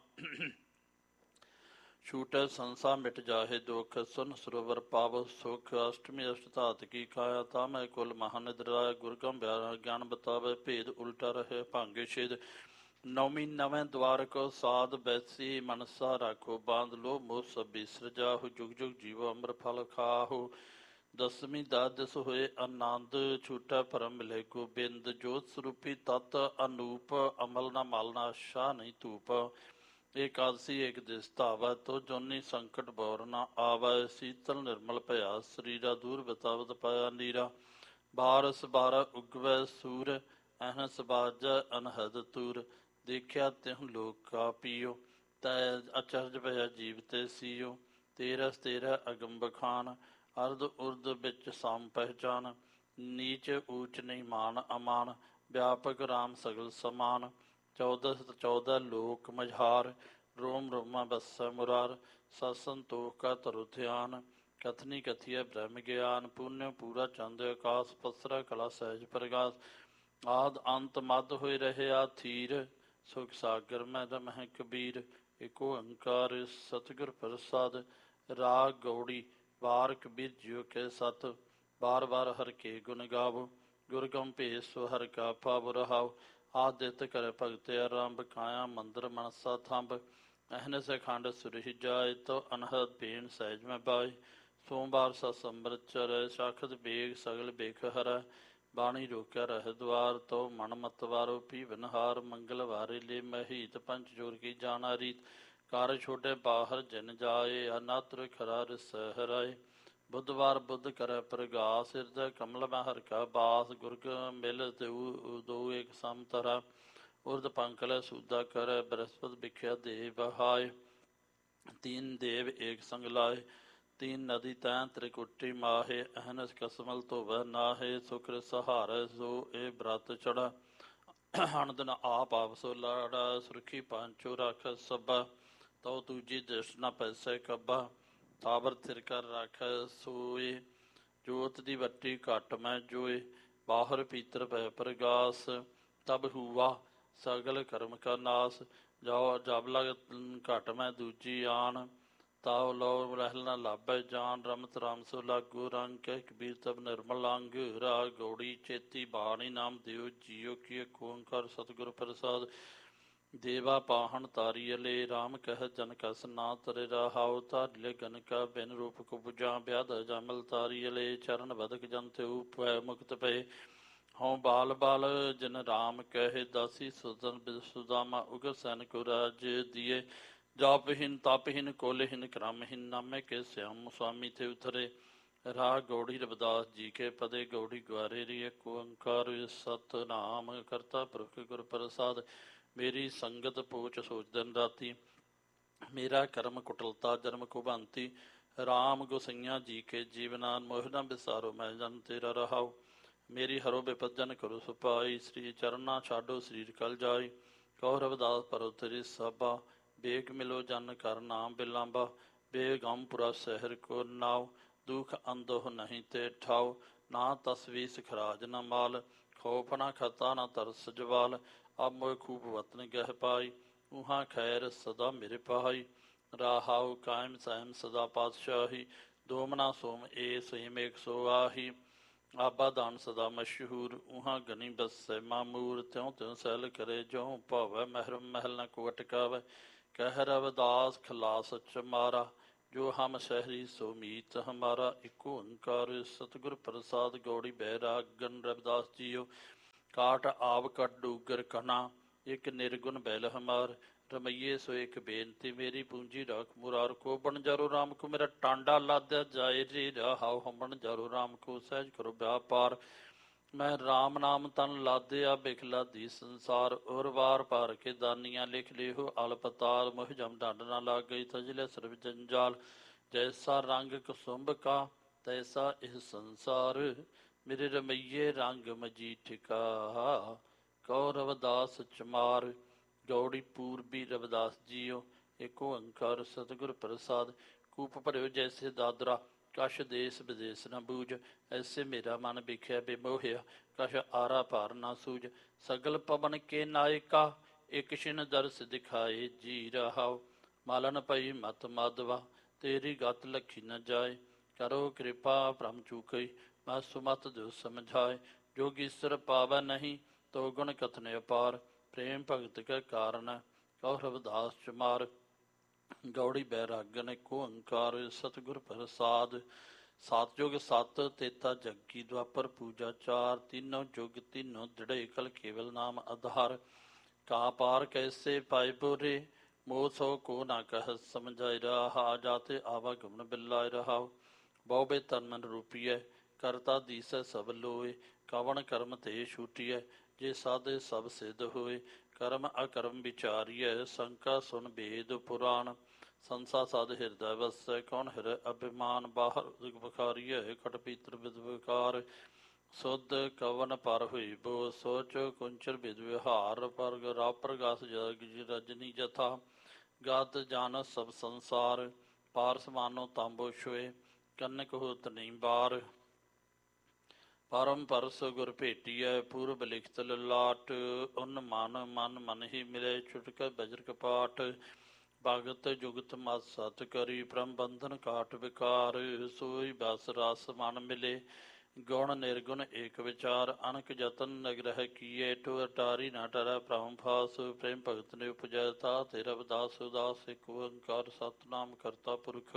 ਛੂਟੈ ਸੰਸਾ ਮਿਟ ਜਾਹੇ ਦੁਖ ਸੁਨ ਸਰੋਵਰ ਪਾਵ ਸੁਖ ਅਸ਼ਟਮੀ ਅਸ਼ਟ ਧਾਤ ਕੀ ਕਾਇਆ ਤਾ ਮੈਂ ਕੁਲ ਮਹਾਨਿਦਰਾਇ ਗੁਰਗਮ ਗਿਆਨ ਬਤਾਵੇ ਭੇਦ ਉਲਟਾ ਰਹੇ ਭਾਂਗੇ ਛੇਦ ਨੌਵੀਂ ਨਵੇਂ ਦਵਾਰ ਕੋ ਸਾਧ ਬੈਸੀ ਮਨਸਾ ਰਾਖੋ ਬਾਂਧ ਲੋ ਮੋਹ ਸਭ ਬਿਸਰ ਜਾਹੋ ਜੁਗ ਜੁਗ ਜੀਵੋ ਅੰਮ੍ਰਿਤ ਫਲ ਖਾਹੋ ਦਸਵੀਂ ਦਾਦਸ ਹੋਏ ਆਨੰਦ ਛੂਟਾ ਭਰਮ ਮਿਲੇ ਗੋਬਿੰਦ ਜੋਤ ਸਰੂਪੀ ਤਤ ਅਨੂਪ ਅਮਲ ਨਾ ਮਲਨਾ ਸ਼ਾਹ ਨਹੀਂ ਧੂਪ ਏਕਾਦਸੀ ਏਕ ਦਿਸ ਧਾਵਾ ਤੋ ਜੋਨੀ ਸੰਕਟ ਬੌਰ ਨਾ ਆਵੈ ਸੀਤਲ ਨਿਰਮਲ ਭਇਆ ਸਰੀਰਾ ਦੂਰ ਬਤਾਵਤ ਪਾਇਆ ਨੀਰਾ ਬਾਰਸ ਬਾਰਾ ਉਗਵੈ ਸੂਰ ਅਹਨਸ ਬਾਜ ਅਨਹਦ ਤੂਰ ਦੇਖਿਆ ਤਿਹੁ ਲੋਕ ਕਾ ਪੀਓ ਤੈ ਅਚਰਜ ਭਇਆ ਜੀਵ ਤੇ ਸੀਓ ਤੇਰਸ ਤੇਰਾ ਅਗਮ ਬਖਾਨ ਅਰਧ ਉਰਧ ਵਿੱਚ ਸਮ ਪਹਿਚਾਨ ਨੀਚ ਊਚ ਨਹੀਂ ਮਾਨ ਅਮਾਨ ਵਿਆਪਕ ਰਾਮ ਸਗਲ ਸਮਾਨ ਚੌਦਸ ਚੌਦ੍ਹਾਂ ਲੋਕ ਮਝਾਰ ਰੋਮ ਰੋਮਾ ਬੱਸੈ ਮੁਰਾਰ ਸਤ ਸੰਤੋਖ ਕਾ ਧਰੁ ਧਿਆਨ ਕਥਨੀ ਕਥੀਆ ਬ੍ਰਹਮ ਗਿਆਨ ਪੁਨਿ ਪੂਰਾ ਚੰਦ ਆਕਾਸ ਪਸਰਾ ਕਲਾ ਸਹਿਜ ਪ੍ਰਗਾਸ ਆਦ ਅੰਤ ਮਦ ਹੋਏ ਰਹਿਆ ਥੀਰ ਸੁਖ ਸਾਗਰ ਮੈਂ ਰਮਹਿ ਕਬੀਰ ਏਕ ਓੰਕਾਰ ਸਤਿਗੁਰ ਪ੍ਰਸਾਦ ਰਾਗ ਗੌੜੀ ਵਾਰ ਕਬੀਰ ਜਿਉ ਕੇ ਸਤ ਬਾਰ ਬਾਰ ਹਰ ਕੇ ਗੁਣ ਗਾਵੋ ਗੁਰਗਮ ਭੇਸ ਸੋ ਹਰ ਕਾ ਭਾਵ ਰਹਾਉ ਆਦਿਤ ਕਰ ਭਗਤ ਆਰੰਭ ਕਾਇਆ ਮੰਦਰ ਮਨਸਾ ਥੰਬ ਅਹਨਸ ਖੰਡ ਸੁਰਹਿ ਜਾਏ ਤੋ ਅਨਹਦ ਪੀਣ ਸਹਿਜ ਮੈਂ ਬਾਈ ਸੋਮਵਾਰ ਸਤ ਅੰਮ੍ਰਿਤ ਚਰੈ ਸਾਖਤ ਬੇਗ ਸਗਲ ਬੇਖ ਹਰੈ ਬਾਣੀ ਰੋਕਿਆ ਰਹਿ ਦੁਆਰ ਤੋ ਮਨ ਮਤਵਾਰੋ ਪੀ ਵਿਨਹਾਰ ਮੰਗਲਵਾਰੇ ਲੇ ਮਹੀਤ ਪੰਚ ਜੋਰ ਕੀ ਜਾਣਾ ਰੀਤ ਕਾਰ ਛੋਟੇ ਬਾਹਰ ਜਿਨ ਜਾਏ ਅਨਾਤਰ ਖਰਾ ਰਿਸ ਹਰਾਏ ਬੁੱਧਵਾਰ ਬੁੱਧ ਕਰੈ ਪ੍ਰਗਾਸ ਹਿਰਦੈ ਕਮਲ ਮੈਂ ਹਰਿ ਕਾ ਬਾਸ ਗੁਰਗ ਮਿਲ ਤਿਉ ਦੋ ਏਕ ਸਮਤਰਾ ਉਰਦ ਪੰਕਲ ਸੂਦਾ ਕਰੈ ਬ੍ਰਹਸਪਤ ਵਿਖਿਆ ਦੇ ਬਹਾਏ ਤੀਨ ਦੇਵ ਏਕ ਸੰਗ ਲਾਏ तीन नदी तैं त्रिकुटी माहे अहनस कसमल तो वह नाहे सुखर सहारे सो ए ब्रत चढ़ा हणदन आप आपसो लाड़ा सुरखी पांचो रख सबा तो दूजी दृष्ट न पैसे कब्बा ताबर थिर कर रख सोए जोत दी वट्टी घट मैं जोए बाहर पीतर पै प्रगास तब हुआ सगल कर्म का नास जाओ जब लग घट मैं दूजी आन ਤਾਉ ਲੋ ਰਹਿਲ ਨਾ ਲਾਭੈ ਜਾਨ ਰਮਤ ਰਾਮ ਸੋ ਲਾਗੂ ਰੰਗ ਕਹਿ ਕਬੀਰ ਤਬ ਨਿਰਮਲ ਅੰਗ ਰਾਗ ਗੌੜੀ ਚੇਤੀ ਬਾਣੀ ਨਾਮ ਦਿਓ ਜੀਓ ਕੀ ਓੰਕਾਰ ਸਤਿਗੁਰ ਪ੍ਰਸਾਦ ਦੇਵਾ ਪਾਹਣ ਤਾਰੀ ਅਲੇ ਰਾਮ ਕਹਿ ਜਨ ਕਸ ਨਾ ਤਰੇ ਰਹਾਉ ਧਾਰਿਲੇ ਗਨਕਾ ਬਿਨ ਰੂਪ ਕੋ ਬੁਝਾ ਬਿਆਦ ਜਮਲ ਤਾਰੀ ਅਲੇ ਚਰਨ ਬਦਕ ਜਨ ਤੇ ਉਪੈ ਮੁਕਤ ਪਏ ਹਉ ਬਾਲ ਬਾਲ ਜਿਨ ਰਾਮ ਕਹੇ ਦਾਸੀ ਸੁਦਨ ਬਿਸੁਦਾਮਾ ਉਗ ਸੈਨ ਕੋ ਰਾਜ ਦੀਏ ਜਾਪਹੀਨ ਤਪਹੀਨ ਕੋਲਹੀਨ ਕ੍ਰਮਹੀਨ ਨਾਮੇ ਕੇ ਸਿਆਮ ਸੁਆਮੀ ਤੇ ਉਤਰੇ ਰਾਗ ਗੌੜੀ ਰਵਿਦਾਸ ਜੀ ਕੇ ਪਦੇ ਗੌੜੀ ਗੁਆਰੇ ਰੀ ਏਕ ਓੰਕਾਰ ਸਤਿਨਾਮ ਕਰਤਾ ਪੁਰਖ ਗੁਰ ਪ੍ਰਸਾਦ ਮੇਰੀ ਸੰਗਤ ਪੋਚ ਸੋਚ ਦਿਨ ਰਾਤੀ ਮੇਰਾ ਕਰਮ ਕੁਟਲਤਾ ਜਨਮ ਕੋ ਭਾਂਤੀ ਰਾਮ ਗੋਸਈਆਂ ਜੀ ਕੇ ਜੀਵਨਾਨ ਮੋਹਨਾ ਵਿਸਾਰੋ ਮੈਂ ਜਨ ਤੇਰਾ ਰਹਾਉ ਮੇਰੀ ਹਰੋ ਬਿਪਜਨ ਕਰੋ ਸੁਪਾਈ ਸ੍ਰੀ ਚਰਨਾ ਛਾਡੋ ਸਰੀਰ ਕਲ ਜਾਈ ਕਹੋ ਰਵਿਦਾਸ ਪਰੋ ਤੇਰੀ ਸਭਾ ਬੇਗ ਮਿਲੋ ਜਨ ਕਰ ਨਾਮ ਬਿਲਾਂਬਾ ਬੇਗਮ ਪੁਰਾ ਸਹਿਰ ਕੋ ਨਾਉ ਦੁਖ ਅੰਦੋਹ ਨਹੀਂ ਤੇ ਠਾਉ ਨਾ ਤਸਵੀਸ ਖਰਾਜ ਨ ਮਾਲ ਖੋਫ ਨਾ ਖਤਾ ਨਾ ਤਰਸ ਜਵਾਲ ਅਬ ਮੋਇ ਖੂਬ ਵਤਨ ਗਹਿ ਪਾਈ ਉਹਾਂ ਖੈਰ ਸਦਾ ਮੇਰੇ ਪਾਈ ਰਾਹਾਉ ਕਾਇਮ ਸਹਿਮ ਸਦਾ ਪਾਤਸ਼ਾਹੀ ਦੋਮਨਾ ਸੋਮ ਏ ਸੇਮ ਏਕ ਸੋ ਆਹੀ ਆਬਾ ਦਾਨ ਸਦਾ ਮਸ਼ਹੂਰ ਉਹਾਂ ਗਨੀ ਬਸੈ ਮਾਮੂਰ ਤਿਉ ਤਿਉ ਸੈਲ ਕਰੇ ਜੋ ਭਾਵੈ ਮਹਿਰਮ ਮਹਿਲ ਨ ਕੋ ਅਟਕਾਵੈ ਕਹਿ ਰਵਿਦਾਸ ਖਲਾਸ ਚਮਾਰਾ, ਜੋ ਹਮ ਸ਼ਹਿਰੀ ਸੋ ਮੀਤ ਹਮਾਰਾ। ਇੱਕ ਓੰਕਾਰ ਸਤਿਗੁਰ ਪ੍ਰਸਾਦ, ਗੌੜੀ ਬੈਰਾਗਨ ਰਵਿਦਾਸ ਜੀਓ। ਕਾਟ ਆਵ ਕਟ ਡੂਗਰ ਕਨਾ, ਇੱਕ ਨਿਰਗੁਣ ਬੈਲ ਹਮਾਰ। ਰਮਈਏ ਸੋ ਇੱਕ ਬੇਨਤੀ ਮੇਰੀ, ਪੂੰਜੀ ਰਾਖ ਮੁਰਾਰ ਕੋ। ਬਣ ਜਾਰੋ ਰਾਮ ਕੋ ਮੇਰਾ ਟਾਂਡਾ ਲਾਦਿਆ ਜਾਏ ਰੇ, ਰਹਾਉ ਹਮਣ ਜਾਰੋ ਰਾਮ ਕੋ ਸਹਿਜ ਕਰੋ ਵਿਆਪਾਰ। ਮੈਂ ਰਾਮ ਨਾਮ ਤਨ ਲਾਦਿਆ, ਬਿਖ ਲਾਦੀ ਸੰਸਾਰ। ਔਰ ਵਾਰ ਪਾਰ ਕੇ ਦਾਨੀਆਂ, ਲਿਖ ਲਿਹੋ ਅਲਪਤਾਲ। ਮੋਹ ਜਮ ਡੰਡ ਨਾ ਲੱਗ ਗਈ, ਤਜਲੇ ਸਰਬ ਜੰਜਾਲ। ਜੈਸਾ ਰੰਗ ਕੁਸੁੰਭ ਕਾ, ਤੈਸਾ ਇਹ ਸੰਸਾਰ। ਮੇਰੇ ਰਮਈਏ ਰੰਗ ਮਜੀਠਿਕਾ, ਕਉ ਰਵਿਦਾਸ ਚਮਾਰ। ਗੌੜੀ ਪੂਰਬੀ ਰਵਿਦਾਸ ਜੀਓ। ਇੱਕ ਓੰਕਾਰ ਸਤਿਗੁਰ ਪ੍ਰਸਾਦ, ਕੂਪ ਭਰਿਓ ਜੈਸੇ ਦਾਦਰਾ। ਕਛ ਦੇਸ ਵਿਦੇਸ ਨ ਬੂਝ, ਐਸੇ ਮੇਰਾ ਮਨ ਵਿਖਿਆ ਬਿਮੋਹਿਆ। ਕਛ ਆਰਾ ਪਾਰ ਨਾ ਸੂਝ, ਸਗਲ ਪਵਨ ਕੇ ਨਾਇਕਾ। ਇੱਕ ਛਿਨ ਦਰਸ ਦਿਖਾਏ ਜੀ ਰਹਾਉ। ਮਾਲਨ ਪਈ ਮਤ ਮਾਧਵਾ, ਤੇਰੀ ਗਤ ਲਖੀ ਨ ਜਾਏ। ਕਰੋ ਕਿਰਪਾ ਭ੍ਰਮ ਚੂਕਈ, ਮੈਂ ਸੁਮਤ ਦਿਓ ਸਮਝਾਏ। ਜੋਗੀਸਰ ਪਾਵੈ ਨਹੀਂ, ਤੋ ਗੁਣ ਕਥਨ ਅਪਾਰ। ਪ੍ਰੇਮ ਭਗਤ ਕੈ ਕਾਰਨ, ਕਉ ਰਵਿਦਾਸ ਚਮਾਰ। ਗੌੜੀ ਬੈਰਾਗਨ ਇੱਕ ਓੰਕਾਰ ਸਤਿਗੁਰ ਪ੍ਰਸਾਦ। ਸਤ ਜੁਗ ਸਤ ਤੇਤਾ ਜੱਗੀ, ਦੁਆਪਰ ਪੂਜਾ ਚਾਰ। ਤਿੰਨੋਂ ਜੁਗ ਤਿੰਨੋਂ ਦ੍ਰਿੜੇ, ਕਲ ਕੇਵਲ ਨਾਮ ਆਧਾਰ। ਕਾ ਪਾਰ ਕੈਸੇ ਪਾਇ ਬੋਰੇ, ਮੋਹ ਸੋ ਕੋ ਨਾ ਕਹਿ ਸਮਝਾਇ। ਰਹਾ ਜਾਤੇ ਆਵਾਗਮਨ ਬਿਲਾਇ ਰਹਾਉ। ਬਹੁ ਬੇ ਤਨ ਮਨ ਰੂਪੀਐ, ਕਰਤਾ ਦੀਸੈ ਸਭ ਲੋਏ। ਕਵਣ ਕਰਮ ਤੇ ਛੂਟੀਐ, ਜੇ ਸਾਧੇ ਸਭ ਸਿੱਧ ਹੋਏ। ਕਰਮ ਅਕਰਮ ਵਿਚਾਰੀਐ, ਸੰਕਾ ਸੁਨ ਵੇਦ ਪੁਰਾਣ। ਸੰਸਾ ਸਦ ਹਿਰਦੈ ਵਸੈ, ਕੌਣ ਹਿਰੈ ਅਭਿਮਾਨ। ਬਾਹਰ ਬੁਖਾਰੀਐ, ਖਟ ਪੀਤਰ ਵਿਦ ਵਿਕਾਰ। ਸੁਧ ਕਵਨ ਪਰ ਹੋਈ ਬੋ, ਸੋਚ ਕੁੰਚਰ ਵਿਦ ਵਿਹਾਰ। ਪਰਗ ਰਾ ਪ੍ਰਗਾਸ ਜਗ ਰਜਨੀ ਜਥਾ, ਗਤ ਜਾਨ ਸਭ ਸੰਸਾਰ। ਪਾਰਸ ਮਾਨੋ ਤਾਂਬੋ ਛੋਏ, ਕੰਨਕ ਹੋਤ ਨਹੀਂ ਬਾਰ। ਪਰਮ ਪਰਸ ਗੁਰ ਭੇਟੀਐ, ਪੂਰਬ ਲਿਖਤ ਲਲਾਟ। ਉਨ ਮਨ ਮਨ ਮਨ ਹੀ ਮਿਲੇ, ਛੁਟਕੈ ਬਜਰ ਕਪਾਟ। ਭਗਤ ਜੁਗਤ ਮਤ ਸਤ ਕਰੀ, ਪ੍ਰਮ ਬੰਧਨ ਕਾਟ ਵਿਕਾਰ। ਸੋਈ ਬਸ ਰਸ ਮਨ ਮਿਲੇ, ਗੁਣ ਨਿਰਗੁਣ ਏਕ ਵਿਚਾਰ। ਅਨਕ ਜਤਨ ਨਗ੍ਰਹਿ ਕੀਏ, ਟੋ ਅਟਾਰੀ ਨਾ ਟਰੈ ਭ੍ਰਮ ਫਾਸ। ਪ੍ਰੇਮ ਭਗਤ ਨੇ ਉਪਜੈ, ਤਾ ਤੇ ਰਵਿਦਾਸ ਉਦਾਸ। ਇੱਕ ਓੰਕਾਰ ਸਤਿਨਾਮ ਕਰਤਾ ਪੁਰਖ,